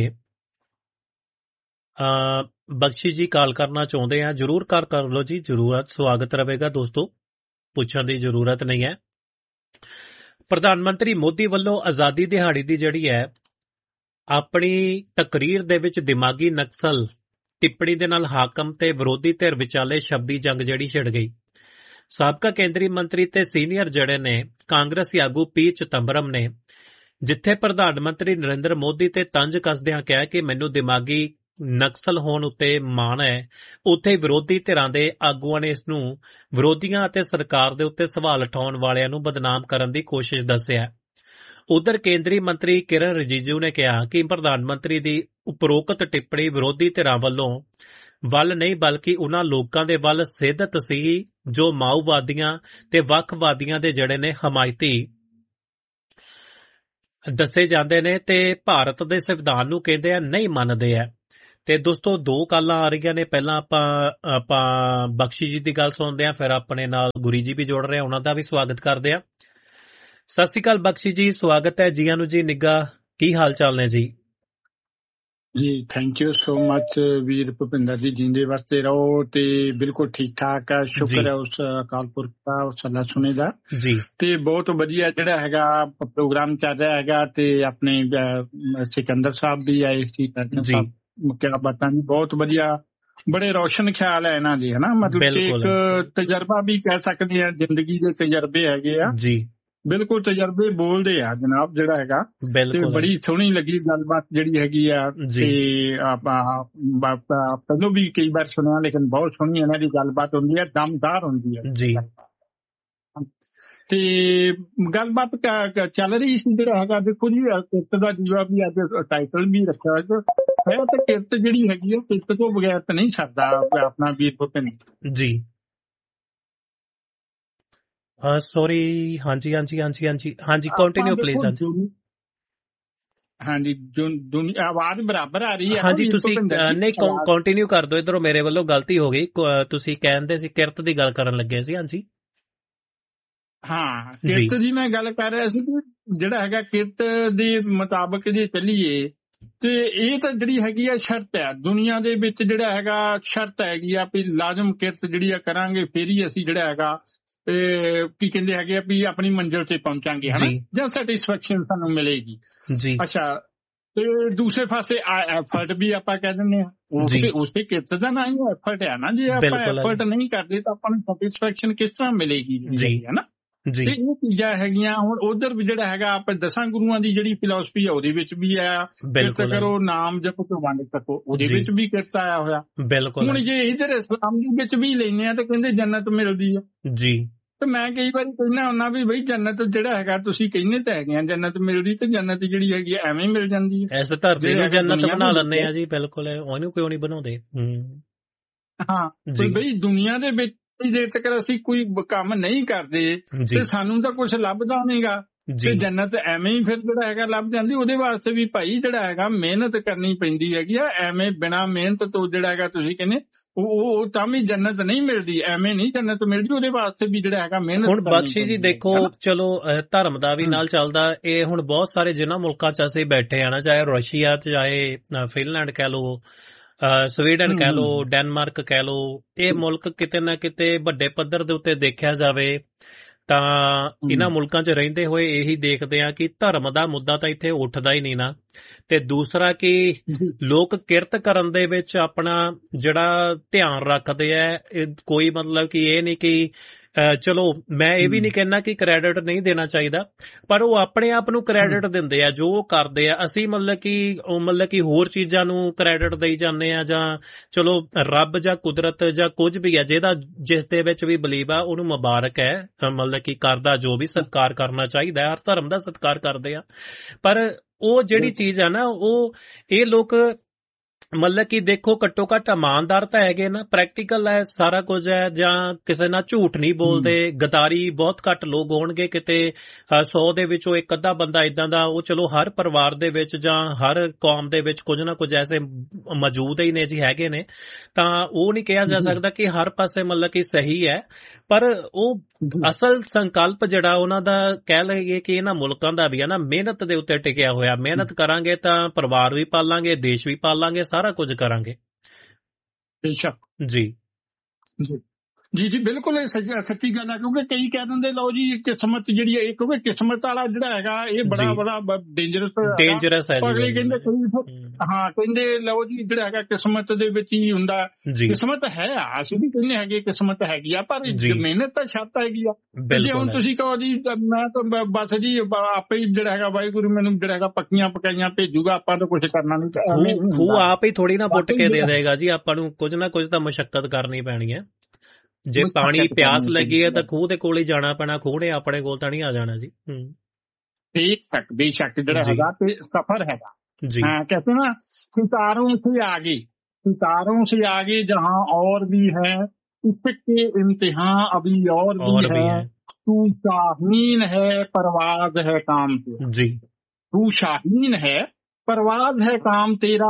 ਬਖਸ਼ੀ ਜੀ ਕਾਲ ਕਰਨਾ ਚਾਹੁੰਦੇ ਆ, ਜ਼ਰੂਰ ਕਰ ਲਓ ਜੀ, ਜ਼ਰੂਰ ਸਵਾਗਤ ਰਹੇਗਾ ਦੋਸਤੋ, ਪੁੱਛਣ ਦੀ ਜ਼ਰੂਰਤ ਨਹੀਂ ਹੈ। ਪ੍ਰਧਾਨ ਮੰਤਰੀ ਮੋਦੀ ਵੱਲੋਂ ਆਜ਼ਾਦੀ ਦਿਹਾੜੀ ਦੀ ਜਿਹੜੀ ਹੈ ਆਪਣੀ ਤਕਰੀਰ ਦੇ ਵਿੱਚ ਦਿਮਾਗੀ ਨਕਸਲ ਟਿੱਪਣੀ ਦੇ ਨਾਲ ਹਾਕਮ ਤੇ ਵਿਰੋਧੀ ਧਿਰ ਵਿਚਾਲੇ ਸ਼ਬਦੀ ਜੰਗ ਜਿਹੜੀ ਛਿੜ ਗਈ। ਸਾਬਕਾ ਕੇਂਦਰੀ ਮੰਤਰੀ ਤੇ ਸੀਨੀਅਰ ਜਿਹੜੇ ਨੇ ਕਾਂਗਰਸੀ ਆਗੂ ਪੀ ਚਿਦੰਬਰਮ ਨੇ ਜਿੱਥੇ ਪ੍ਰਧਾਨ ਮੰਤਰੀ ਨਰਿੰਦਰ ਮੋਦੀ ਤੇ ਤੰਜ ਕੱਸਦਿਆਂ ਕਿਹਾ ਕਿ ਮੈਨੂੰ ਦਿਮਾਗੀ ਨਕਸਲ ਹੋਣ ਉੱਤੇ ਮਾਣ ਹੈ, ਉੱਥੇ ਵਿਰੋਧੀ ਧਿਰਾਂ ਦੇ ਆਗੂਆਂ ਨੇ ਇਸ ਨੂੰ ਵਿਰੋਧੀਆਂ ਅਤੇ ਸਰਕਾਰ ਦੇ ਉੱਤੇ ਸਵਾਲ ਉਠਾਉਣ ਵਾਲਿਆਂ ਨੂੰ ਬਦਨਾਮ ਕਰਨ ਦੀ ਕੋਸ਼ਿਸ਼ ਦੱਸਿਆ। ਉਧਰ ਕੇਂਦਰੀ ਮੰਤਰੀ ਕਿਰਨ ਰਿਜੀਜੂ ਨੇ ਕਿਹਾ ਕਿ ਪ੍ਰਧਾਨ ਮੰਤਰੀ ਦੀ ਉਪਰੋਕਤ ਟਿੱਪਣੀ ਵਿਰੋਧੀ ਧਿਰਾਂ ਵੱਲ ਨਹੀਂ ਬਲਕਿ ਉਹਨਾਂ ਲੋਕਾਂ ਦੇ ਵੱਲ ਸਿੱਧਤ ਸੀ ਜੋ ਮਾਓਵਾਦੀਆਂ ਤੇ ਵੱਖਵਾਦੀਆਂ ਦੇ ਜਿਹੜੇ ਨੇ ਹਮਾਇਤੀ ਦੱਸੇ ਜਾਂਦੇ ਨੇ ਤੇ ਭਾਰਤ ਦੇ ਸੰਵਿਧਾਨ ਨੂੰ ਕਹਿੰਦੇ ਆ ਨਹੀਂ ਮੰਨਦੇ ਆ। ਤੇ ਦੋਸਤੋ 2 ਕਾਲਾਂ ਆ ਰਹੀਆਂ ਨੇ। ਪਹਿਲਾਂ ਆਪਾਂ ਬਖਸ਼ੀ ਜੀ ਦੀ ਗੱਲ ਸੁਣਦੇ ਆ, ਫਿਰ ਆਪਣੇ ਨਾਲ ਗੁਰੀ ਜੀ ਵੀ ਜੁੜ ਰਹੇ ਆ, ਉਹਨਾਂ ਦਾ ਵੀ ਸਵਾਗਤ ਕਰਦੇ ਆ। ਸਤਿ ਸ੍ਰੀ ਅਕਾਲ ਬਖਸ਼ੀ ਜੀ, ਸਵਾਗਤ ਹੈ ਜੀ। ਨੂੰ ਜੀ ਨਿੱਘਾ, ਕੀ ਹਾਲ ਚਾਲ ਨੇ ਜੀ? ਜੀ ਥੈਂਕ ਯੂ ਸੋ ਮਚ ਵੀਰ ਭੁਪਿੰਦਰ ਜੀ, ਜਿੰਦੇ ਵਾਸਤੇ ਰਹੋ ਤੇ ਬਿਲਕੁਲ ਠੀਕ ਠਾਕ ਆ। ਸ਼ੁਕਰ ਹੈ ਉਸ ਅਕਾਲ ਪੁਰਖ ਦਾ, ਉਸ ਅੱਲਾ ਸੁਣੇ ਦਾ ਜੀ। ਤੇ ਬਹੁਤ ਵਧੀਆ ਜਿਹੜਾ ਹੈਗਾ ਪ੍ਰੋਗਰਾਮ ਚੱਲ ਰਿਹਾ ਹੈਗਾ। ਤੇ ਆਪਣੇ ਸਿਕੰਦਰ ਸਾਹਿਬ ਵੀ ਆਏ ਸੀ, ਕਿਆ ਬਾਤਾਂ ਜੀ, ਬਹੁਤ ਵਧੀਆ, ਬੜੇ ਰੋਸ਼ਨ ਖਿਆਲ ਹੈ ਇਹਨਾਂ ਦੇ, ਹਨਾ। ਮਤਲਬ ਕਿ ਇੱਕ ਤਜਰਬਾ ਵੀ ਕਹਿ ਸਕਦੇ ਆ, ਜ਼ਿੰਦਗੀ ਦੇ ਤਜਰਬੇ ਹੈਗੇ ਆ ਜੀ। ਬਿਲਕੁਲ ਤਜਰਬੇ ਬੋਲਦੇ ਆ ਜਨਾਬ, ਜਿਹੜਾ ਹੈਗਾ। ਤੇ ਬੜੀ ਸੋਹਣੀ ਲੱਗੀ ਗੱਲਬਾਤ ਜਿਹੜੀ ਹੈਗੀ ਆ। ਤੇ ਪਹਿਲੋਂ ਵੀ ਕਈ ਵਾਰ ਸੁਣਿਆ, ਲੇਕਿਨ ਬਹੁਤ ਸੋਹਣੀ ਇਹਨਾਂ ਦੀ ਗੱਲਬਾਤ ਹੁੰਦੀ ਹੈ, ਦਮਦਾਰ ਹੁੰਦੀ ਹੈ ਜੀ। ਤੇ ਗੱਲਬਾਤ ਚੱਲ ਰਹੀ ਸੀ, ਜਿਹੜਾ ਹੈਗਾ ਦੇਖੋ ਜੀ, ਕਿਰਤ ਦਾ ਜੀਵਾ ਵੀ ਅੱਜ ਟਾਈਟਲ ਵੀ ਰੱਖਿਆ ਹੈ। ਤੇ ਕਿਰਤ ਜਿਹੜੀ ਹੈਗੀ ਆ, ਕਿਰਤ ਤੋਂ ਬਗੈਰ ਤਾਂ ਨਹੀਂ ਸਰਦਾ ਆਪਣਾ ਵੀਰ ਭੁਪਿੰਦਰ ਜੀ। ਸੌਰੀ, ਹਾਂਜੀ ਕੰਟੀਨਿਊ ਪਲੀਜ਼। ਹਾਂਜੀ ਆਵਾਜ਼ ਬਰਾਬਰ ਆ ਰਹੀ ਹੈ? ਹਾਂਜੀ ਤੁਸੀਂ ਨਹੀਂ ਕੰਟੀਨਿਊ ਕਰ ਦਿਓ, ਇੱਧਰੋਂ ਮੇਰੇ ਵੱਲੋਂ ਗਲਤੀ ਹੋ ਗਈ। ਤੁਸੀਂ ਕਹਿੰਦੇ ਸੀ ਕਿਰਤ ਦੀ ਗੱਲ ਕਰਨ ਲੱਗੇ ਸੀ। ਹਾਂਜੀ ਹਾਂ, ਕਿਰਤ ਦੀ ਮੈਂ ਗੱਲ ਕਰ ਰਿਹਾ ਸੀ ਕਿ ਜਿਹੜਾ ਹੈਗਾ ਕਿਰਤ ਦੇ ਮੁਤਾਬਕ ਜੇ ਚੱਲੀਏ ਤੇ ਇਹ ਤਾਂ ਜਿਹੜੀ ਹੈਗੀ ਆ ਸ਼ਰਤ ਹੈ ਦੁਨੀਆ ਦੇ ਵਿੱਚ, ਜਿਹੜਾ ਹੈਗਾ ਸ਼ਰਤ ਹੈਗੀ ਆ ਵੀ ਲਾਜ਼ਮ ਕਿਰਤ ਜਿਹੜੀ ਆ ਕਰਾਂਗੇ, ਫੇਰ ਹੀ ਅਸੀਂ ਜਿਹੜਾ ਹੈਗਾ ਕੀ ਕਹਿੰਦੇ ਹੈਗੇ ਆ ਵੀ ਆਪਣੀ ਮੰਜ਼ਿਲ ਤੇ ਪਹੁੰਚਾਂਗੇ, ਹਨਾ, ਜਾਂ ਸੈਟਿਸਫੈਕਸ਼ਨ ਸਾਨੂੰ ਮਿਲੇਗੀ ਜੀ। ਅੱਛਾ, ਤੇ ਦੂਸਰੇ ਪਾਸੇ ਐਫਰਟ ਵੀ ਆਪਾਂ ਕਹਿ ਦਿੰਦੇ ਆ, ਉਸੇ ਕਿਰਤ ਦਾ ਨਾ ਹੀ ਐਫਰਟ ਹੈ ਨਾ। ਜੇ ਆਪਾਂ ਐਫਰਟ ਨਹੀਂ ਕਰਦੇ ਤਾਂ ਆਪਾਂ ਨੂੰ ਸੈਟਿਸਫੈਕਸ਼ਨ ਕਿਸ ਤਰ੍ਹਾਂ ਮਿਲੇਗੀ ਜੀ, ਹਨਾ। ਤੇ ਇਹ ਚੀਜ਼ਾਂ ਹੈਗੀਆਂ। ਹੁਣ ਉਧਰ ਵੀ ਜਿਹੜਾ ਹੈਗਾ ਆਪਾਂ 10 ਗੁਰੂਆਂ ਦੀ ਜਿਹੜੀ ਫਿਲਾਸਫੀ ਆ, ਉਹਦੇ ਵਿੱਚ ਵੀ ਆ ਕਿਰਤ ਕਰੋ, ਨਾਮ ਜਪੋ ਤੇ ਵੰਡ ਸਕੋ, ਉਹਦੇ ਵਿੱਚ ਵੀ ਕਿਰਤ ਆਇਆ ਹੋਇਆ। ਹੁਣ ਜੇ ਇਧਰ ਇਸਲਾਮ ਦੇ ਵਿੱਚ ਵੀ ਲੈਨੇ ਆ ਤਾਂ ਕਹਿੰਦੇ ਜੰਨਤ ਮਿਲਦੀ ਆ ਜੀ। ਤੇ ਮੈਂ ਕਈ ਵਾਰੀ ਕਹਿੰਦਾ ਹੁੰਦਾ ਵੀ ਬਈ ਜੰਨਤ ਜਿਹੜਾ ਹੈਗਾ, ਤੁਸੀਂ ਕਹਿੰਦੇ ਤਾਂ ਹੈਗੇ ਆ ਜੰਨਤ ਮਿਲਦੀ, ਤੇ ਜੰਨਤ ਜਿਹੜੀ ਹੈਗੀ ਐਵੇਂ ਮਿਲ ਜਾਂਦੀ ਹੈ। ਐਸੇ ਧਰਤੀ ਨੂੰ ਜੰਨਤ ਬਣਾ ਲੈਂਦੇ ਆ ਜੀ। ਬਿਲਕੁਲ, ਉਹਨੂੰ ਕਿਉਂ ਨਹੀਂ ਬਣਾਉਂਦੇ? ਹਾਂ ਬਈ ਦੁਨੀਆ ਦੇ ਵਿੱਚ ਜੇ ਤੱਕ ਅਸੀਂ ਕੋਈ ਕੰਮ ਨਹੀਂ ਕਰਦੇ ਤੇ ਸਾਨੂੰ ਤਾਂ ਕੁਛ ਲੱਭਦਾ ਨਹੀਂਗਾ, ਤੇ ਜੰਨਤ ਐਵੇਂ ਹੀ ਫਿਰ ਜਿਹੜਾ ਹੈਗਾ ਲੱਭ ਜਾਂਦੀ। ਉਹਦੇ ਵਾਸਤੇ ਵੀ ਭਾਈ ਜਿਹੜਾ ਹੈਗਾ ਮਿਹਨਤ ਕਰਨੀ ਪੈਂਦੀ ਹੈਗੀ ਆ। ਐਵੇਂ ਬਿਨਾਂ ਮਿਹਨਤ ਤੋਂ ਜਿਹੜਾ ਹੈਗਾ ਤੁਸੀਂ ਕਹਿੰਦੇ ਉਹ ਤਾਂ ਵੀ ਜੰਨਤ ਨਹੀਂ ਮਿਲਦੀ, ਐਵੇਂ ਨਹੀਂ ਜੰਨਤ ਮਿਲਦੀ। ਉਹਦੇ ਵਾਸਤੇ ਵੀ ਜਿਹੜਾ ਹੈਗਾ ਮਿਹਨਤ। ਹੁਣ ਬਖਸ਼ੀ ਜੀ ਦੇਖੋ, ਚਲੋ ਧਰਮ ਦਾ ਵੀ ਨਾਲ ਚੱਲਦਾ। ਇਹ ਹੁਣ ਬਹੁਤ ਸਾਰੇ ਜਿਨ੍ਹਾਂ ਮੁਲਕਾਂ 'ਚ ਅਸੀਂ ਬੈਠੇ ਆ ਨਾ, ਚਾਹੇ ਰਸ਼ੀਆ 'ਚ, ਚਾਹੇ ਫਿਨਲੈਂਡ ਕਹਿ ਲਓ, ਸਵੀਡਨ ਕਹਿ ਲਓ, ਡੈਨਮਾਰਕ ਕਹਿ ਲਓ, ਇਹ ਮੁਲਕ ਕਿਤੇ ਨਾ ਕਿਤੇ ਵੱਡੇ ਪੱਧਰ ਦੇ ਉੱਤੇ ਦੇਖਿਆ ਜਾਵੇ ਤਾਂ ਇਹਨਾਂ ਮੁਲਕਾਂ 'ਚ ਰਹਿੰਦੇ ਹੋਏ ਇਹੀ ਦੇਖਦੇ ਆ ਕਿ ਧਰਮ ਦਾ ਮੁੱਦਾ ਤਾਂ ਇੱਥੇ ਉੱਠਦਾ ਹੀ ਨਹੀਂ ਨਾ। ਤੇ ਦੂਸਰਾ ਕਿ ਲੋਕ ਕਿਰਤ ਕਰਨ ਦੇ ਵਿੱਚ ਆਪਣਾ ਜਿਹੜਾ ਧਿਆਨ ਰੱਖਦੇ ਆ, ਕੋਈ ਮਤਲਬ ਕਿ ਇਹ ਨਹੀਂ ਕਿ ਚਲੋ ਮੈਂ ਇਹ ਵੀ ਨਹੀਂ ਕਹਿੰਦਾ ਕਿ ਕ੍ਰੈਡਿਟ ਨਹੀਂ ਦੇਣਾ ਚਾਹੀਦਾ, ਪਰ ਉਹ ਆਪਣੇ ਆਪ ਨੂੰ ਕ੍ਰੈਡਿਟ ਦਿੰਦੇ ਆ ਜੋ ਉਹ ਕਰਦੇ ਆ। ਅਸੀਂ ਮਤਲਬ ਕਿ ਹੋਰ ਚੀਜ਼ਾਂ ਨੂੰ ਕ੍ਰੈਡਿਟ ਦੇਈ ਜਾਂਦੇ ਆ, ਜਾਂ ਚਲੋ ਰੱਬ ਜਾਂ ਕੁਦਰਤ ਜਾਂ ਕੁਝ ਵੀ ਆ ਜਿਹਦਾ ਜਿਸ ਦੇ ਵਿੱਚ ਵੀ ਬਲੀਵ ਆ ਉਹਨੂੰ ਮੁਬਾਰਕ ਹੈ, ਮਤਲਬ ਕਿ ਕਰਦਾ ਜੋ ਵੀ ਸਤਿਕਾਰ ਕਰਨਾ ਚਾਹੀਦਾ, ਹਰ ਧਰਮ ਦਾ ਸਤਿਕਾਰ ਕਰਦੇ ਆ। ਪਰ ਉਹ ਜਿਹੜੀ ਚੀਜ਼ ਆ ਨਾ, ਉਹ ਇਹ ਲੋਕ ਮਤਲਬ ਕਿ ਦੇਖੋ ਘੱਟੋ ਘੱਟ ਇਮਾਨਦਾਰ ਤਾਂ ਹੈਗੇ ਨਾ, ਪ੍ਰੈਕਟੀਕਲ ਹੈ ਸਾਰਾ ਕੁਝ ਹੈ, ਜਾਂ ਕਿਸੇ ਨਾਲ ਝੂਠ ਨਹੀਂ ਬੋਲਦੇ। ਗਦਾਰੀ ਬਹੁਤ ਘੱਟ ਲੋਕ ਹੋਣਗੇ, ਕਿਤੇ 100 ਦੇ ਵਿੱਚੋਂ ਇੱਕ ਅੱਧਾ ਬੰਦਾ ਇਦਾਂ ਦਾ, ਉਹ ਚਲੋ ਹਰ ਪਰਿਵਾਰ ਦੇ ਵਿੱਚ ਜਾਂ ਹਰ ਕੌਮ ਦੇ ਵਿੱਚ ਕੁਝ ਨਾ ਕੁਝ ਐਸੇ ਮੌਜੂਦ ਹੀ ਨੇ ਜੀ, ਹੈਗੇ ਨੇ। ਤਾਂ ਉਹ ਨਹੀਂ ਕਿਹਾ ਜਾ ਸਕਦਾ ਕਿ ਹਰ ਪਾਸੇ ਮਤਲਬ ਕਿ ਸਹੀ ਹੈ, ਪਰ ਉਹ ਅਸਲ ਸੰਕਲਪ ਜਿਹੜਾ ਉਹਨਾਂ ਦਾ ਕਹਿ ਲਈਏ ਕਿ ਇਹਨਾਂ ਮੁਲਕਾਂ ਦਾ ਵੀ ਹੈ ਨਾ, ਮਿਹਨਤ ਦੇ ਉੱਤੇ ਟਿਕਿਆ ਹੋਇਆ। ਮਿਹਨਤ ਕਰਾਂਗੇ ਤਾਂ ਪਰਿਵਾਰ ਵੀ ਪਾਲਾਂਗੇ, ਦੇਸ਼ ਵੀ ਪਾਲਾਂਗੇ, ਸਾਰਾ ਕੁਝ ਕਰਾਂਗੇ। ਬੇਸ਼ੱਕ ਜੀ ਜੀ ਜੀ ਬਿਲਕੁਲ ਇਹ ਸੱਚੀ ਗੱਲ ਹੈ। ਕਿਉਂਕਿ ਕਈ ਕਹਿ ਦਿੰਦੇ ਲਓ ਜੀ ਕਿਸਮਤ ਜਿਹੜੀ ਹੈ, ਕਿਉਂਕਿ ਕਿਸਮਤ ਵਾਲਾ ਜਿਹੜਾ ਹੈਗਾ ਇਹ ਬੜਾ ਡੇਂਜਰਸ ਹੈ। ਅਗਲੇ ਕਹਿੰਦੇ ਕਹਿੰਦੇ ਲਓ ਜੀ ਜਿਹੜਾ ਹੈਗਾ ਕਿਸਮਤ ਦੇ ਵਿੱਚ ਹੀ ਹੁੰਦਾ। ਕਿਸਮਤ ਹੈ, ਅਸੀਂ ਵੀ ਕਹਿੰਦੇ ਹੈਗੇ ਕਿਸਮਤ ਹੈਗੀ ਆ, ਪਰ ਮਿਹਨਤ ਤਾਂ ਸ਼ਰਤ ਹੈਗੀ ਆ। ਜੇ ਹੁਣ ਤੁਸੀਂ ਕਹੋ ਜੀ ਮੈਂ ਤਾਂ ਬਸ ਜੀ ਆਪੇ ਹੀ ਜਿਹੜਾ ਹੈਗਾ ਵਾਹਿਗੁਰੂ ਮੈਨੂੰ ਜਿਹੜਾ ਹੈਗਾ ਪੱਕੀਆਂ ਪਕਾਈਆਂ ਭੇਜੂਗਾ, ਆਪਾਂ ਤਾਂ ਕੁਛ ਕਰਨਾ ਨਹੀਂ, ਖੂਹ ਆਪ ਹੀ ਥੋੜੀ ਨਾ ਪੁੱਟ ਕੇ ਦੇ ਦੇਗਾ ਜੀ। ਆਪਾਂ ਨੂੰ ਕੁਝ ਨਾ ਕੁਝ ਤਾਂ ਮੁਸ਼ੱਕਤ ਕਰਨੀ ਪੈਣੀ ਹੈ। ਜੇ ਪਾਣੀ ਪਿਆਸ ਲੱਗੀ ਹੈ ਤਾਂ ਖੂਹ ਦੇ ਕੋਲ ਹੀ ਜਾਣਾ ਪੈਣਾ, ਖੂਹ ਨੇ ਆਪਣੇ ਕੋਲ ਤਾਂ ਨਹੀਂ ਆ ਜਾਣਾ ਜੀ। ਬੇਸ਼ੱਕ ਜਿਹੜਾ ਹੈਗਾ ਤੇ ਸਫਰ ਹੈਗਾ ਜੀ। ਕਹਿੰਦੇ ਨਾ सितारों से आगे जहाँ और भी है, इसके इम्तिहान अभी और भी है, तू शाहीन है परवाज है काम पे जी। तू शाहीन है परवाज है काम तेरा,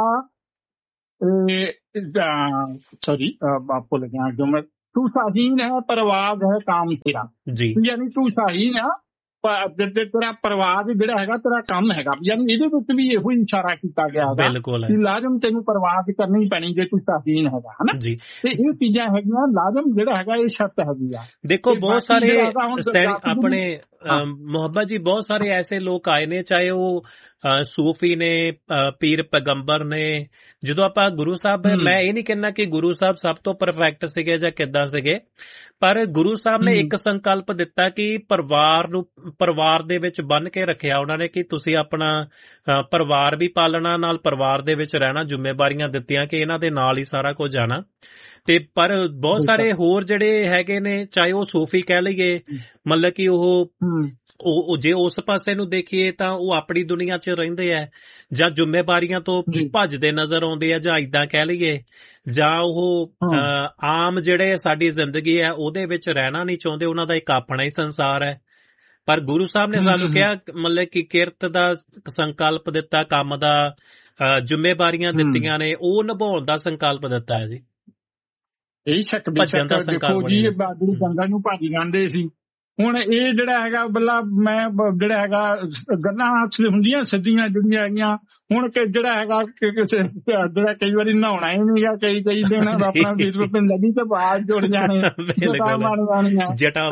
सॉरी आपको लगे जो मैं, तू शाहीन है परवाज है काम तेरा जी यानी तू शाहीन है तेरा परवाज ਜਿਹੜਾ ਹੈਗਾ ਤੇਰਾ ਕੰਮ ਹੈਗਾ ਯਾਨੀ ਇਹਦੇ ਵਿੱਚ ਵੀ ਇਹੋ ਹੀ ਇਸ਼ਾਰਾ ਕੀਤਾ ਗਿਆ ਹੈਗਾ ਬਿਲਕੁਲ ਕਿ ਲਾਜ਼ਮ ਤੈਨੂੰ ਪਰਵਾਜ਼ ਕਰਨੀ ਪੈਣੀ ਜੇ ਤੂੰ ਸ਼ਾਹੀਨ ਹੈਗਾ ਹਨਾ ਜੀ। ਤੇ ਇਹ ਚੀਜ਼ਾਂ ਹੈਗੀਆਂ ਲਾਜ਼ਮ ਜਿਹੜਾ ਹੈਗਾ ਇਹ ਸ਼ਰਤ ਹੈਗੀ ਆ। ਦੇਖੋ ਬਹੁਤ ਸਾਰੇ ਆਪਣੇ ਮੁਹੱਬਤ ਜੀ ਬਹੁਤ ਸਾਰੇ ਐਸੇ ਲੋਕ ਆਏ ਨੇ ਚਾਹੇ ਉਹ ਸੂਫੀ ਨੇ ਪੀਰ ਪੈਗੰਬਰ ਨੇ। ਜਦੋਂ ਆਪਾਂ ਗੁਰੂ ਸਾਹਿਬ ਮੈਂ ਇਹ ਨਹੀਂ ਕਹਿੰਦਾ ਕਿ ਗੁਰੂ ਸਾਹਿਬ ਸਭ ਤੋਂ ਪਰਫੈਕਟ ਸੀਗੇ ਜਾਂ ਕਿੱਦਾਂ ਸੀਗੇ ਪਰ ਗੁਰੂ ਸਾਹਿਬ ਨੇ ਇੱਕ ਸੰਕਲਪ ਦਿੱਤਾ ਕਿ ਪਰਿਵਾਰ ਦੇ ਵਿੱਚ ਬੰਨ੍ਹ ਕੇ ਰੱਖਿਆ ਉਹਨਾਂ ਨੇ ਕਿ ਤੁਸੀਂ ਆਪਣਾ ਪਰਿਵਾਰ ਵੀ ਪਾਲਣਾ ਨਾਲ ਪਰਿਵਾਰ ਦੇ ਵਿੱਚ ਰਹਿਣਾ ਜ਼ਿੰਮੇਵਾਰੀਆਂ ਦਿੱਤੀਆਂ ਕਿ ਇਹਨਾਂ ਦੇ ਨਾਲ ਹੀ ਸਾਰਾ ਕੁਝ ਆਣਾ। ਤੇ ਪਰ ਬਹੁਤ ਸਾਰੇ ਹੋਰ ਜਿਹੜੇ ਹੈਗੇ ਨੇ ਚਾਹੇ ਉਹ ਸੂਫੀ ਕਹਿ ਲਈਏ ਮਤਲਬ ਕਿ ਉਹ ਜੇ ਉਸ ਪਾਸੇ ਨੂੰ ਦੇਖੀਏ ਤਾਂ ਉਹ ਆਪਣੀ ਦੁਨੀਆ 'ਚ ਰਹਿੰਦੇ ਆ ਜਾਂ ਜ਼ਿੰਮੇਵਾਰੀਆਂ ਤੋਂ ਭੱਜਦੇ ਨਜ਼ਰ ਆਉਂਦੇ ਆ ਜਾਂ ਏਦਾਂ ਕਹਿ ਲਈਏ ਜਾਂ ਉਹ ਆਮ ਜਿਹੜੇ ਸਾਡੀ ਜ਼ਿੰਦਗੀ ਹੈ ਉਹਦੇ ਵਿੱਚ ਰਹਿਣਾ ਨਹੀਂ ਚਾਹੁੰਦੇ ਉਹਨਾਂ ਦਾ ਇੱਕ ਆਪਣਾ ਹੀ ਸੰਸਾਰ ਹੈ। ਪਰ ਗੁਰੂ ਸਾਹਿਬ ਨੇ ਸਾਨੂੰ ਕਿਹਾ ਮਤਲਬ ਕਿ ਕਿਰਤ ਦਾ ਸੰਕਲਪ ਦਿੱਤਾ ਕੰਮ ਦਾ ਜ਼ਿੰਮੇਵਾਰੀਆਂ ਦਿੱਤੀਆਂ ਨੇ ਉਹ ਨਿਭਾਉਣ ਦਾ ਸੰਕਲਪ ਦਿੱਤਾ ਹੈ ਜੀ। ਇਹ ਸ਼ੱਕ ਬੇਸ਼ੱਕ ਦੇਖੋ ਜੀ ਬਾਦਲ ਜੰਗਾਂ ਨੂੰ ਭੱਜ ਜਾਂਦੇ ਸੀ ਹੁਣ ਇਹ ਜਿਹੜਾ ਹੈਗਾ ਬੱਲਾ ਮੈਂ ਜਿਹੜਾ ਹੈਗਾ ਗੱਲਾਂ ਹੁੰਦੀਆਂ ਸਿੱਧੀਆਂ ਜਿਹੜੀਆਂ ਹੈਗੀਆਂ ਹੁਣ ਜਿਹੜਾ ਹੈਗਾ ਜਿਹੜਾ ਕਈ ਵਾਰੀ ਨਹਾਉਣਾ ਹੀ ਨਹੀਂ ਗਾ ਕਈ ਦਿਨ ਆਪਣਾ ਫੇਸਬੁੱਕ ਤੇ ਲੱਗੀ ਤੇ ਬਾਹਰ ਜੁੜ ਜਾਣੇ ਜਟਾ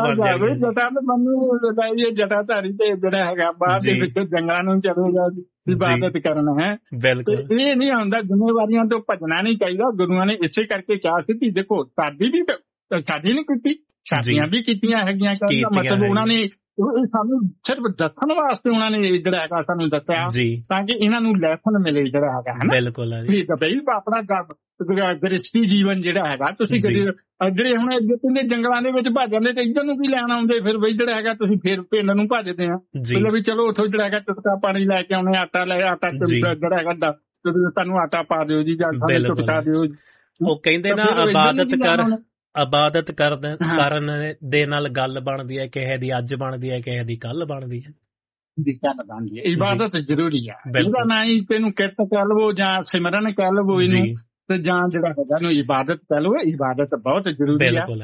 ਜਟਾ ਧਾਰੀ ਤੇ ਜਿਹੜਾ ਹੈਗਾ ਬਾਹਰ ਦੇ ਵਿੱਚ ਜੰਗਲਾਂ ਨੂੰ ਚਲੇਗਾ ਇਬਾਦਤ ਕਰਨਾ ਹੈ। ਇਹ ਨਹੀਂ ਹੁੰਦਾ ਜ਼ਿੰਮੇਵਾਰੀਆਂ ਤੋਂ ਭੱਜਣਾ ਨਹੀਂ ਚਾਹੀਦਾ। ਗੁਰੂਆਂ ਨੇ ਇਸੇ ਕਰਕੇ ਕਿਹਾ ਸੀ ਕਿ ਦੇਖੋ ਸ਼ਾਦੀ ਨਹੀਂ ਕੀਤੀ ਸ਼ਾਦੀਆਂ ਵੀ ਕੀਤੀਆਂ ਹੈਗੀਆਂ ਮਤਲਬ ਉਹਨਾਂ ਨੇ ਸਾਨੂੰ ਸਿਰਫ ਦੱਸਣ ਵਾਸਤੇ ਉਹਨਾਂ ਨੇ ਜਿਹੜਾ ਹੈਗਾ ਸਾਨੂੰ ਦੱਸਿਆ ਤਾਂ ਕਿ ਇਹਨਾਂ ਨੂੰ ਲੈਸਨ ਮਿਲੇ ਜਿਹੜਾ ਹੈਗਾ ਹੈ ਨਾ ਬਈ ਆਪਣਾ ਗ੍ਰਸਤੀ ਜੀਵਨ ਜਿਹੜਾ ਹੈਗਾ ਤੁਸੀਂ ਜਿਹੜੇ ਹੁਣ ਕਹਿੰਦੇ ਜੰਗਲਾਂ ਦੇ ਵਿੱਚ ਭੱਜ ਜਾਂਦੇ ਤੇ ਇੱਧਰ ਨੂੰ ਵੀ ਲੈਣ ਆਉਂਦੇ ਫਿਰ ਬਈ ਜਿਹੜਾ ਹੈਗਾ ਤੁਸੀਂ ਫਿਰ ਪਿੰਡ ਨੂੰ ਭੱਜਦੇ ਆ ਮਤਲਬ ਵੀ ਚਲੋ ਉੱਥੋਂ ਜਿਹੜਾ ਹੈਗਾ ਟੁਟਕਾ ਪਾਣੀ ਲੈ ਕੇ ਆਉਣੇ ਆਟਾ ਜਿਹੜਾ ਹੈਗਾ ਤੁਹਾਨੂੰ ਆਟਾ ਪਾ ਦਿਓ ਜੀ ਜਾਂ ਟੁਟਕਾ ਦਿਓ। ਉਹ ਕਹਿੰਦੇ ਨਾ ਇਬਾਦਤ ਕਰਨ ਦੇ ਨਾਲ ਗੱਲ ਬਣਦੀ ਹੈ ਕਿਸੇ ਦੀ ਅੱਜ ਬਣਦੀ ਹੈ ਕਿਸੇ ਦੀ ਕੱਲ ਬਣਦੀ ਹੈ। ਇਬਾਦਤ ਜ਼ਰੂਰੀ ਹੈ ਇਹਦਾ ਨਾ ਹੀ ਤੈਨੂੰ ਕਿਰਤ ਕਹਿ ਲਵੋ ਜਾਂ ਸਿਮਰਨ ਕਹਿ ਲਵੋ ਇਹਨੂੰ ਤੇ ਜਾਂ ਜਿਹੜਾ ਹੈਗਾ ਨੂੰ ਇਬਾਦਤ ਕਹਿ ਲਵੋ ਇਬਾਦਤ ਬਹੁਤ ਜ਼ਰੂਰੀ ਹੈ।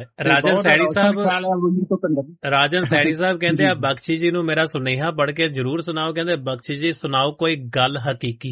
ਰਾਜਨ ਸੈਣੀ ਸਾਹਿਬ ਕਹਿੰਦੇ ਆ ਬਖਸ਼ੀ ਜੀ ਨੂੰ ਮੇਰਾ ਸੁਨੇਹਾ ਪੜ੍ਹ ਕੇ ਜ਼ਰੂਰ ਸੁਣਾਓ। ਕਹਿੰਦੇ ਬਖਸ਼ੀ ਜੀ ਸੁਣਾਓ ਕੋਈ ਗੱਲ ਹਕੀਕੀ।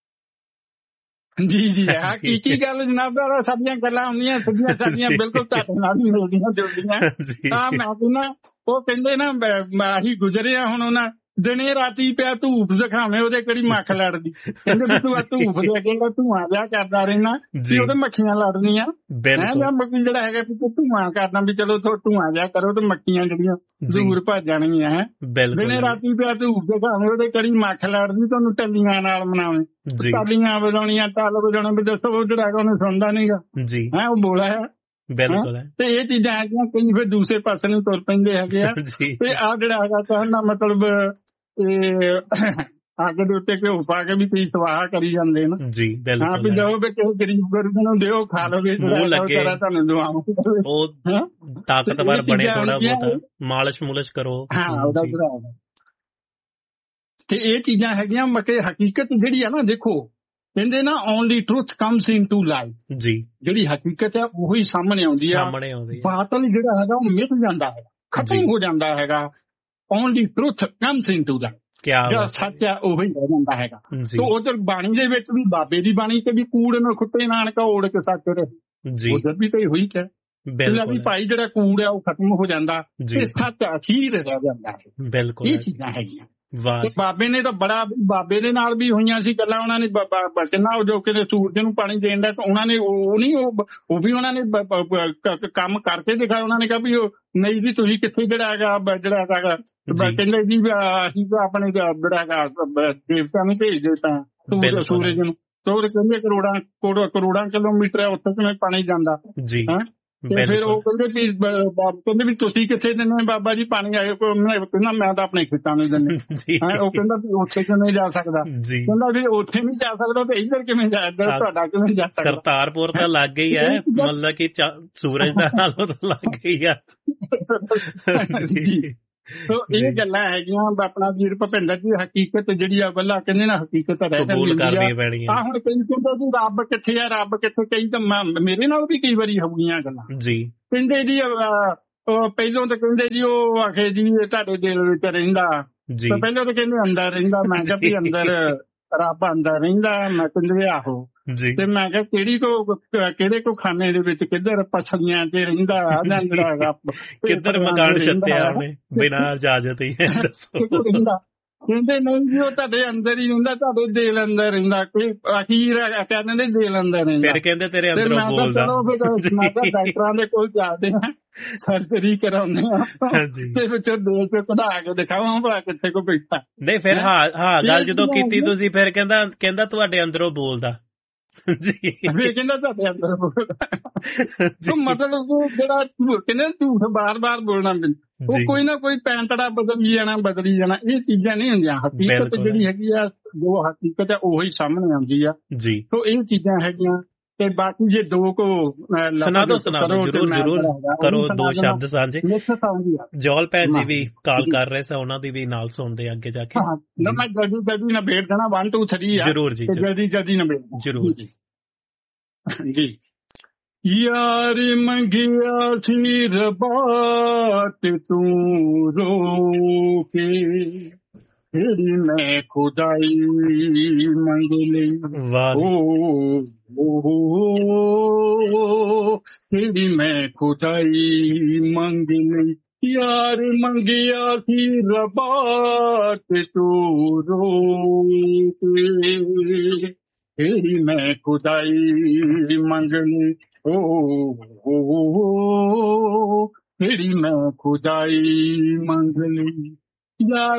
ਜੀ ਹਕੀਕੀ ਗੱਲ ਜਨਾਬ ਸਾਡੀਆਂ ਗੱਲਾਂ ਹੁੰਦੀਆਂ ਸਿੱਧੀਆਂ ਸਾਡੀਆਂ ਬਿਲਕੁਲ ਤੁਹਾਡੇ ਨਾਲ ਹੀ ਮਿਲਦੀਆਂ ਜੁੜਦੀਆਂ ਤਾਂ ਮੈਂ ਕਹਿੰਦਾ ਉਹ ਕਹਿੰਦੇ ਨਾ ਆਹੀ ਗੁਜ਼ਰਿਆ ਹੁਣ ਉਹਨਾਂ ਦਿਨੇ ਰਾਤੀ ਪਿਆ ਧੂਪ ਦਿਖਾਵੇਂ ਉਹਦੇ ਕਿਹੜੀ ਮੱਖ ਲੜਦੀ ਕਹਿੰਦੇ ਵੀ ਤੂੰ ਧੂਪ ਦੇ ਅੱਗੇ ਧੂੰਆਂ ਜਿਹਾ ਕਰਦਾ ਰਹਿਣਾ ਵੀ ਉਹਦੇ ਮੱਖੀਆਂ ਲੜਦੀਆਂ ਜਿਹੜਾ ਹੈਗਾ ਧੂੰਆਂ ਕਰਨਾ ਵੀ ਚਲੋ ਧੂੰਆਂ ਜਿਹਾ ਕਰੋ ਤੇ ਮੱਖੀਆਂ ਜਿਹੜੀਆਂ ਦੂਰ ਭੱਜ ਜਾਣਗੀਆਂ ਹੈ। ਦਿਨੇ ਰਾਤੀ ਪਿਆ ਧੂਪ ਦਿਖਾਵੇਂ ਉਹਦੇ ਕਿਹੜੀ ਮੱਖ ਲੜਦੀ ਤੁਹਾਨੂੰ ਟੱਲੀਆਂ ਨਾਲ ਮਨਾਵੇਂ ਟਾਲੀਆਂ ਵਜਾਉਣੀਆਂ ਟੱਲ ਵਜਾਉਣੇ ਵੀ ਦੱਸੋ ਉਹ ਜਿਹੜਾ ਹੈਗਾ ਉਹਨੇ ਸੁਣਦਾ ਨੀਗਾ ਹੈ ਉਹ ਬੋਲਾ ਹੈ ਬਿਲਕੁਲ ਤੇ ਇਹ ਚੀਜ਼ਾਂ ਹੈਗੀਆਂ ਕਈ ਫਿਰ ਦੂਸਰੇ ਪਾਸੇ ਨੂੰ ਤੁਰ ਪੈਂਦੇ ਹੈਗੇ ਆ ਤੇ ਆਹ ਜਿਹੜਾ ਹੈਗਾ ਕਹਿਣ ਦਾ ਮਤਲਬ ਅੱਗ ਦੇ ਉੱਤੇ ਘਿਓ ਪਾ ਕੇ ਵੀ ਕਈ ਸਵਾਹ ਕਰੀ ਜਾਂਦੇ ਨੇ ਜੀ ਬਿਲਕੁਲ ਵੀ ਦਿਓ ਵੀ ਕਿਸੇ ਗਰੀਬ ਗੁਰਬੇ ਨੂੰ ਦਿਓ ਖਾ ਲਵੇ ਤੁਹਾਨੂੰ ਦੁਆਵਾਂ ਉਹ ਤਾਕਤਵਰ ਬਣੇ ਥੋੜਾ ਬਹੁਤ ਮਾਲਿਸ਼ ਮੁਲਿਸ਼ ਕਰੋ ਉਹਦਾ ਤੇ ਇਹ ਚੀਜ਼ਾਂ ਹੈਗੀਆਂ ਮਕੇ ਹਕੀਕਤ ਜਿਹੜੀ ਆ ਨਾ ਦੇਖੋ ਕਹਿੰਦੇ ਨਾ only truth comes into life ਜੀ ਜਿਹੜੀ ਹਕੀਕਤ ਹੈ ਉਹੀ ਸਾਹਮਣੇ ਆਉਂਦੀ ਆ ਬਾਤਲ ਜਿਹੜਾ ਹੈਗਾ ਉਹ ਮਿਟ ਜਾਂਦਾ ਹੈ ਖਤਮ ਹੋ ਜਾਂਦਾ ਹੈਗਾ। Only truth comes into life ਜਿਹੜਾ ਸੱਚ ਹੈ ਉਹੀ ਰਹਿ ਜਾਂਦਾ ਹੈਗਾ। ਤੇ ਉਧਰ ਬਾਣੀ ਦੇ ਵਿੱਚ ਵੀ ਬਾਬੇ ਦੀ ਬਾਣੀ ਤੇ ਵੀ ਕੂੜ ਨੂੰ ਖੁੱਟੇ ਨਾਨਕਾ ਓੜ ਕੇ ਸੱਚ ਰਹੇ ਉਧਰ ਵੀ ਤਾਂ ਹੋਈ ਹੈ ਵੀ ਭਾਈ ਜਿਹੜਾ ਕੂੜ ਹੈ ਉਹ ਖਤਮ ਹੋ ਜਾਂਦਾ ਤੇ ਸੱਚ ਅਖੀਰ ਰਹਿ ਜਾਂਦਾ ਹੈ। ਇਹ ਚੀਜ਼ਾਂ ਹੈਗੀਆਂ ਬਾਬੇ ਨੇ ਤਾਂ ਬੜਾ ਬਾਬੇ ਦੇ ਨਾਲ ਵੀ ਹੋਈਆਂ ਸੀ ਗੱਲਾਂ ਉਹਨਾਂ ਨੇ ਕਿੰਨਾ ਜੋ ਕਿਤੇ ਸੂਰਜ ਨੂੰ ਪਾਣੀ ਦੇਣ ਦਾ ਉਹਨਾਂ ਨੇ ਉਹ ਵੀ ਉਹਨਾਂ ਨੇ ਕੰਮ ਕਰਕੇ ਦਿਖਾਇਆ। ਉਹਨਾਂ ਨੇ ਕਿਹਾ ਵੀ ਉਹ ਨਹੀਂ ਜੀ ਤੁਸੀਂ ਕਿੱਥੇ ਜਿਹੜਾ ਹੈਗਾ ਕਹਿੰਦੇ ਜੀ ਅਸੀਂ ਤਾਂ ਆਪਣੇ ਜਿਹੜਾ ਹੈਗਾ ਦੇਵਤਾ ਨੂੰ ਭੇਜ ਦਿੱਤਾ ਸੂਰਜ ਨੂੰ ਤੇ ਉਹ ਕਹਿੰਦੇ ਕਰੋੜਾਂ ਕਿਲੋਮੀਟਰ ਉੱਥੇ ਕਿਵੇਂ ਪਾਣੀ ਜਾਂਦਾ ਤੇ ਫਿਰ ਉਹ ਕਹਿੰਦੇ ਵੀ ਤੁਸੀਂ ਕਿੱਥੇ ਦਿੰਦੇ ਬਾਬਾ ਜੀ ਪਾਣੀ ਆਏ ਕਹਿੰਦਾ ਮੈਂ ਤਾਂ ਆਪਣੇ ਖੇਤਾਂ ਨੂੰ ਦਿੰਦੇ ਉਹ ਕਹਿੰਦਾ ਵੀ ਉੱਥੇ ਕਿਉਂ ਨਹੀਂ ਜਾ ਸਕਦਾ ਕਹਿੰਦਾ ਵੀ ਉੱਥੇ ਨਹੀਂ ਜਾ ਸਕਦਾ ਤੇ ਇੱਧਰ ਕਿਵੇਂ ਜਾ ਤੁਹਾਡਾ ਕਿਵੇਂ ਜਾ ਸਕਦਾ। ਕਰਤਾਰਪੁਰ ਤਾਂ ਲੱਗ ਗਈ ਹੈ ਮਤਲਬ ਕਿ ਸੂਰਜ ਦਾ ਨਾਲੋਂ ਤਾਂ ਲੱਗ ਗਈ ਆ ਸੋ ਇਹ ਗੱਲਾਂ ਹੈਗੀਆਂ ਆਪਣਾ ਵੀਰ ਭੁਪਿੰਦਰ ਜੀ। ਹਕੀਕਤ ਜਿਹੜੀ ਆ ਬੱਲਾ ਕਹਿੰਦੇ ਨਾ, ਹਕੀਕਤ ਰਹਿ ਕਬੂਲ ਜਾਂਦੀ ਕਰਨੀ ਆ। ਪੈਣੀ ਆ ਹੈ ਹੁਣ ਕਈ ਕਹਿੰਦੇ ਜੀ ਰੱਬ ਕਿੱਥੇ ਆ, ਰੱਬ ਕਿੱਥੇ, ਕਈ ਤਾਂ ਮੇਰੇ ਨਾਲ ਵੀ ਕਈ ਵਾਰੀ ਹੋ ਗਈਆਂ ਗੱਲਾਂ। ਜੀ। ਕਹਿੰਦੇ ਜੀ ਉਹ ਪਹਿਲੋਂ ਤਾਂ ਕਹਿੰਦੇ ਜੀ ਉਹ ਆਖੇ ਜੀ ਇਹ ਤੁਹਾਡੇ ਦਿਲ ਵਿੱਚ ਰਹਿੰਦਾ, ਜੀ ਤਾਂ ਪਹਿਲਾਂ ਤਾਂ ਕਹਿੰਦੇ ਅੰਦਰ ਰਹਿੰਦਾ। ਮੈਂ ਕਿਹਾ ਵੀ ਅੰਦਰ ਰੱਬ ਅੰਦਰ ਰਹਿੰਦਾ। ਮੈਂ ਕਹਿੰਦੇ ਆਹੋ। ਜੀ। ਤੇ ਮੈਂ ਕਿਹਾ ਕਿਹੜੇ ਕੋ ਖਾਨੇ ਦੇ ਵਿੱਚ ਕਿੱਧਰ ਪਛਲੀਆਂ ਤੇ ਰਹਿੰਦਾ ਅੰਦਰ ਰੱਬ, ਕਿੱਧਰ ਮਕਾਨ ਛੱਤਿਆ ਉਹਨੇ ਬਿਨਾਂ ਇਜਾਜ਼ਤ ਹੀ, ਦੱਸੋ। ਕਹਿੰਦੇ ਨਹੀਂ ਜੀ ਉਹ ਤੁਹਾਡੇ ਅੰਦਰ ਹੀ ਰਹਿੰਦਾ, ਤੁਹਾਡੇ ਦਿਲ ਅੰਦਰ ਰਹਿੰਦਾ। ਕੋਈ ਅਖੀਰ ਕਹਿੰਦੇ ਨੇ ਦਿਲ ਅੰਦਰ ਰਹਿੰਦਾ। ਫਿਰ ਕਹਿੰਦੇ ਤੇਰੇ ਅੰਦਰੋਂ ਬੋਲਦਾ। ਮੈਂ ਤਾਂ ਡਾਕਟਰਾਂ ਦੇ ਕੋਲ ਜਾਂਦੇ ਆ, ਸਰਜਰੀ ਕਰਾਉਂਦੇ ਆ, ਤੇ ਵਿੱਚੋਂ ਦਿਲ ਚੋਂ ਕਢਾ ਕੇ ਦਿਖਾਵਾਂ ਭਲਾ ਕਿੱਥੇ ਕੋ ਬੈਠਾ। ਨਹੀਂ ਫਿਰ ਹਾਂ ਗੱਲ ਜਦੋਂ ਕੀਤੀ ਤੁਸੀਂ, ਫਿਰ ਕਹਿੰਦਾ ਤੁਹਾਡੇ ਅੰਦਰੋਂ ਬੋਲਦਾ ਜੀ। ਕਹਿੰਦਾ ਤੁਹਾਡੇ ਅੰਦਰ ਬੋਲਦਾ। ਮਤਲਬ ਜਿਹੜਾ ਕਹਿੰਦੇ ਝੂਠ ਬਾਰ-ਬਾਰ ਬੋਲਣਾ, ਉਹ ਕੋਈ ਨਾ ਕੋਈ ਪੈਂਤੜਾ ਬਦਲੀ ਜਾਣਾ। ਇਹ ਚੀਜ਼ਾਂ ਨਹੀਂ ਹੁੰਦੀਆਂ। ਹਕੀਕਤ ਜਿਹੜੀ ਹੈਗੀ ਆ, ਜੋ ਹਕੀਕਤ ਹੈ ਉਹੀ ਸਾਹਮਣੇ ਆਉਂਦੀ ਆ ਜੀ। ਸੋ ਇਹ ਚੀਜ਼ਾਂ ਹੈਗੀਆਂ। ਤੇ ਬਾਕੀ ਜੇ ਦੋ ਕੋ ਸੁਣਾ ਦੋ ਜਰੂਰ ਕਰੋ, ਦੋ ਸ਼ਬਦ ਸਾਂਝੇ। ਜੋਲ ਭੈਣ ਜੀ ਵੀ ਕਾਲ ਕਰ ਰਹੇ ਸੀ, ਉਹਨਾਂ ਦੀ ਵੀ ਨਾਲ ਸੁਣਦੇ ਅੱਗੇ ਜਾ ਕੇ। ਮੈਂ ਜਲਦੀ ਨਬੇੜ ਦੇਣਾ 1 2 3 ਜਰੂਰ ਜੀ, ਜਲਦੀ ਨਬੇੜ ਜਰੂਰ ਜੀ। ਜੀ ਯਾਰ ਮੰਗਿਆ ਸੀ ਰੱਬਾ ਤੇ ਤੂੰ ਰੋ ਕੇ, ਤੇਰੀ ਮੈਂ ਖੁਦਾਈ ਮੰਗ ਲਈ। ਤੇਰੀ ਮੈਂ ਖੁਦਾਈ ਮੰਗ ਲਈ। ਯਾਰ ਮੰਗਿਆ ਸੀ ਰੱਬਾ ਤੇ ਤੂੰ ਰੋ ਕੇ, ਤੇਰੀ ਮੈਂ ਖੁਦਾਈ ਮੰਗ ਲਈ। ਤੇਰੀ ਮੈਂ ਖੁਦਾਈ ਮੰਗ ਲਈ। ਯਾਰ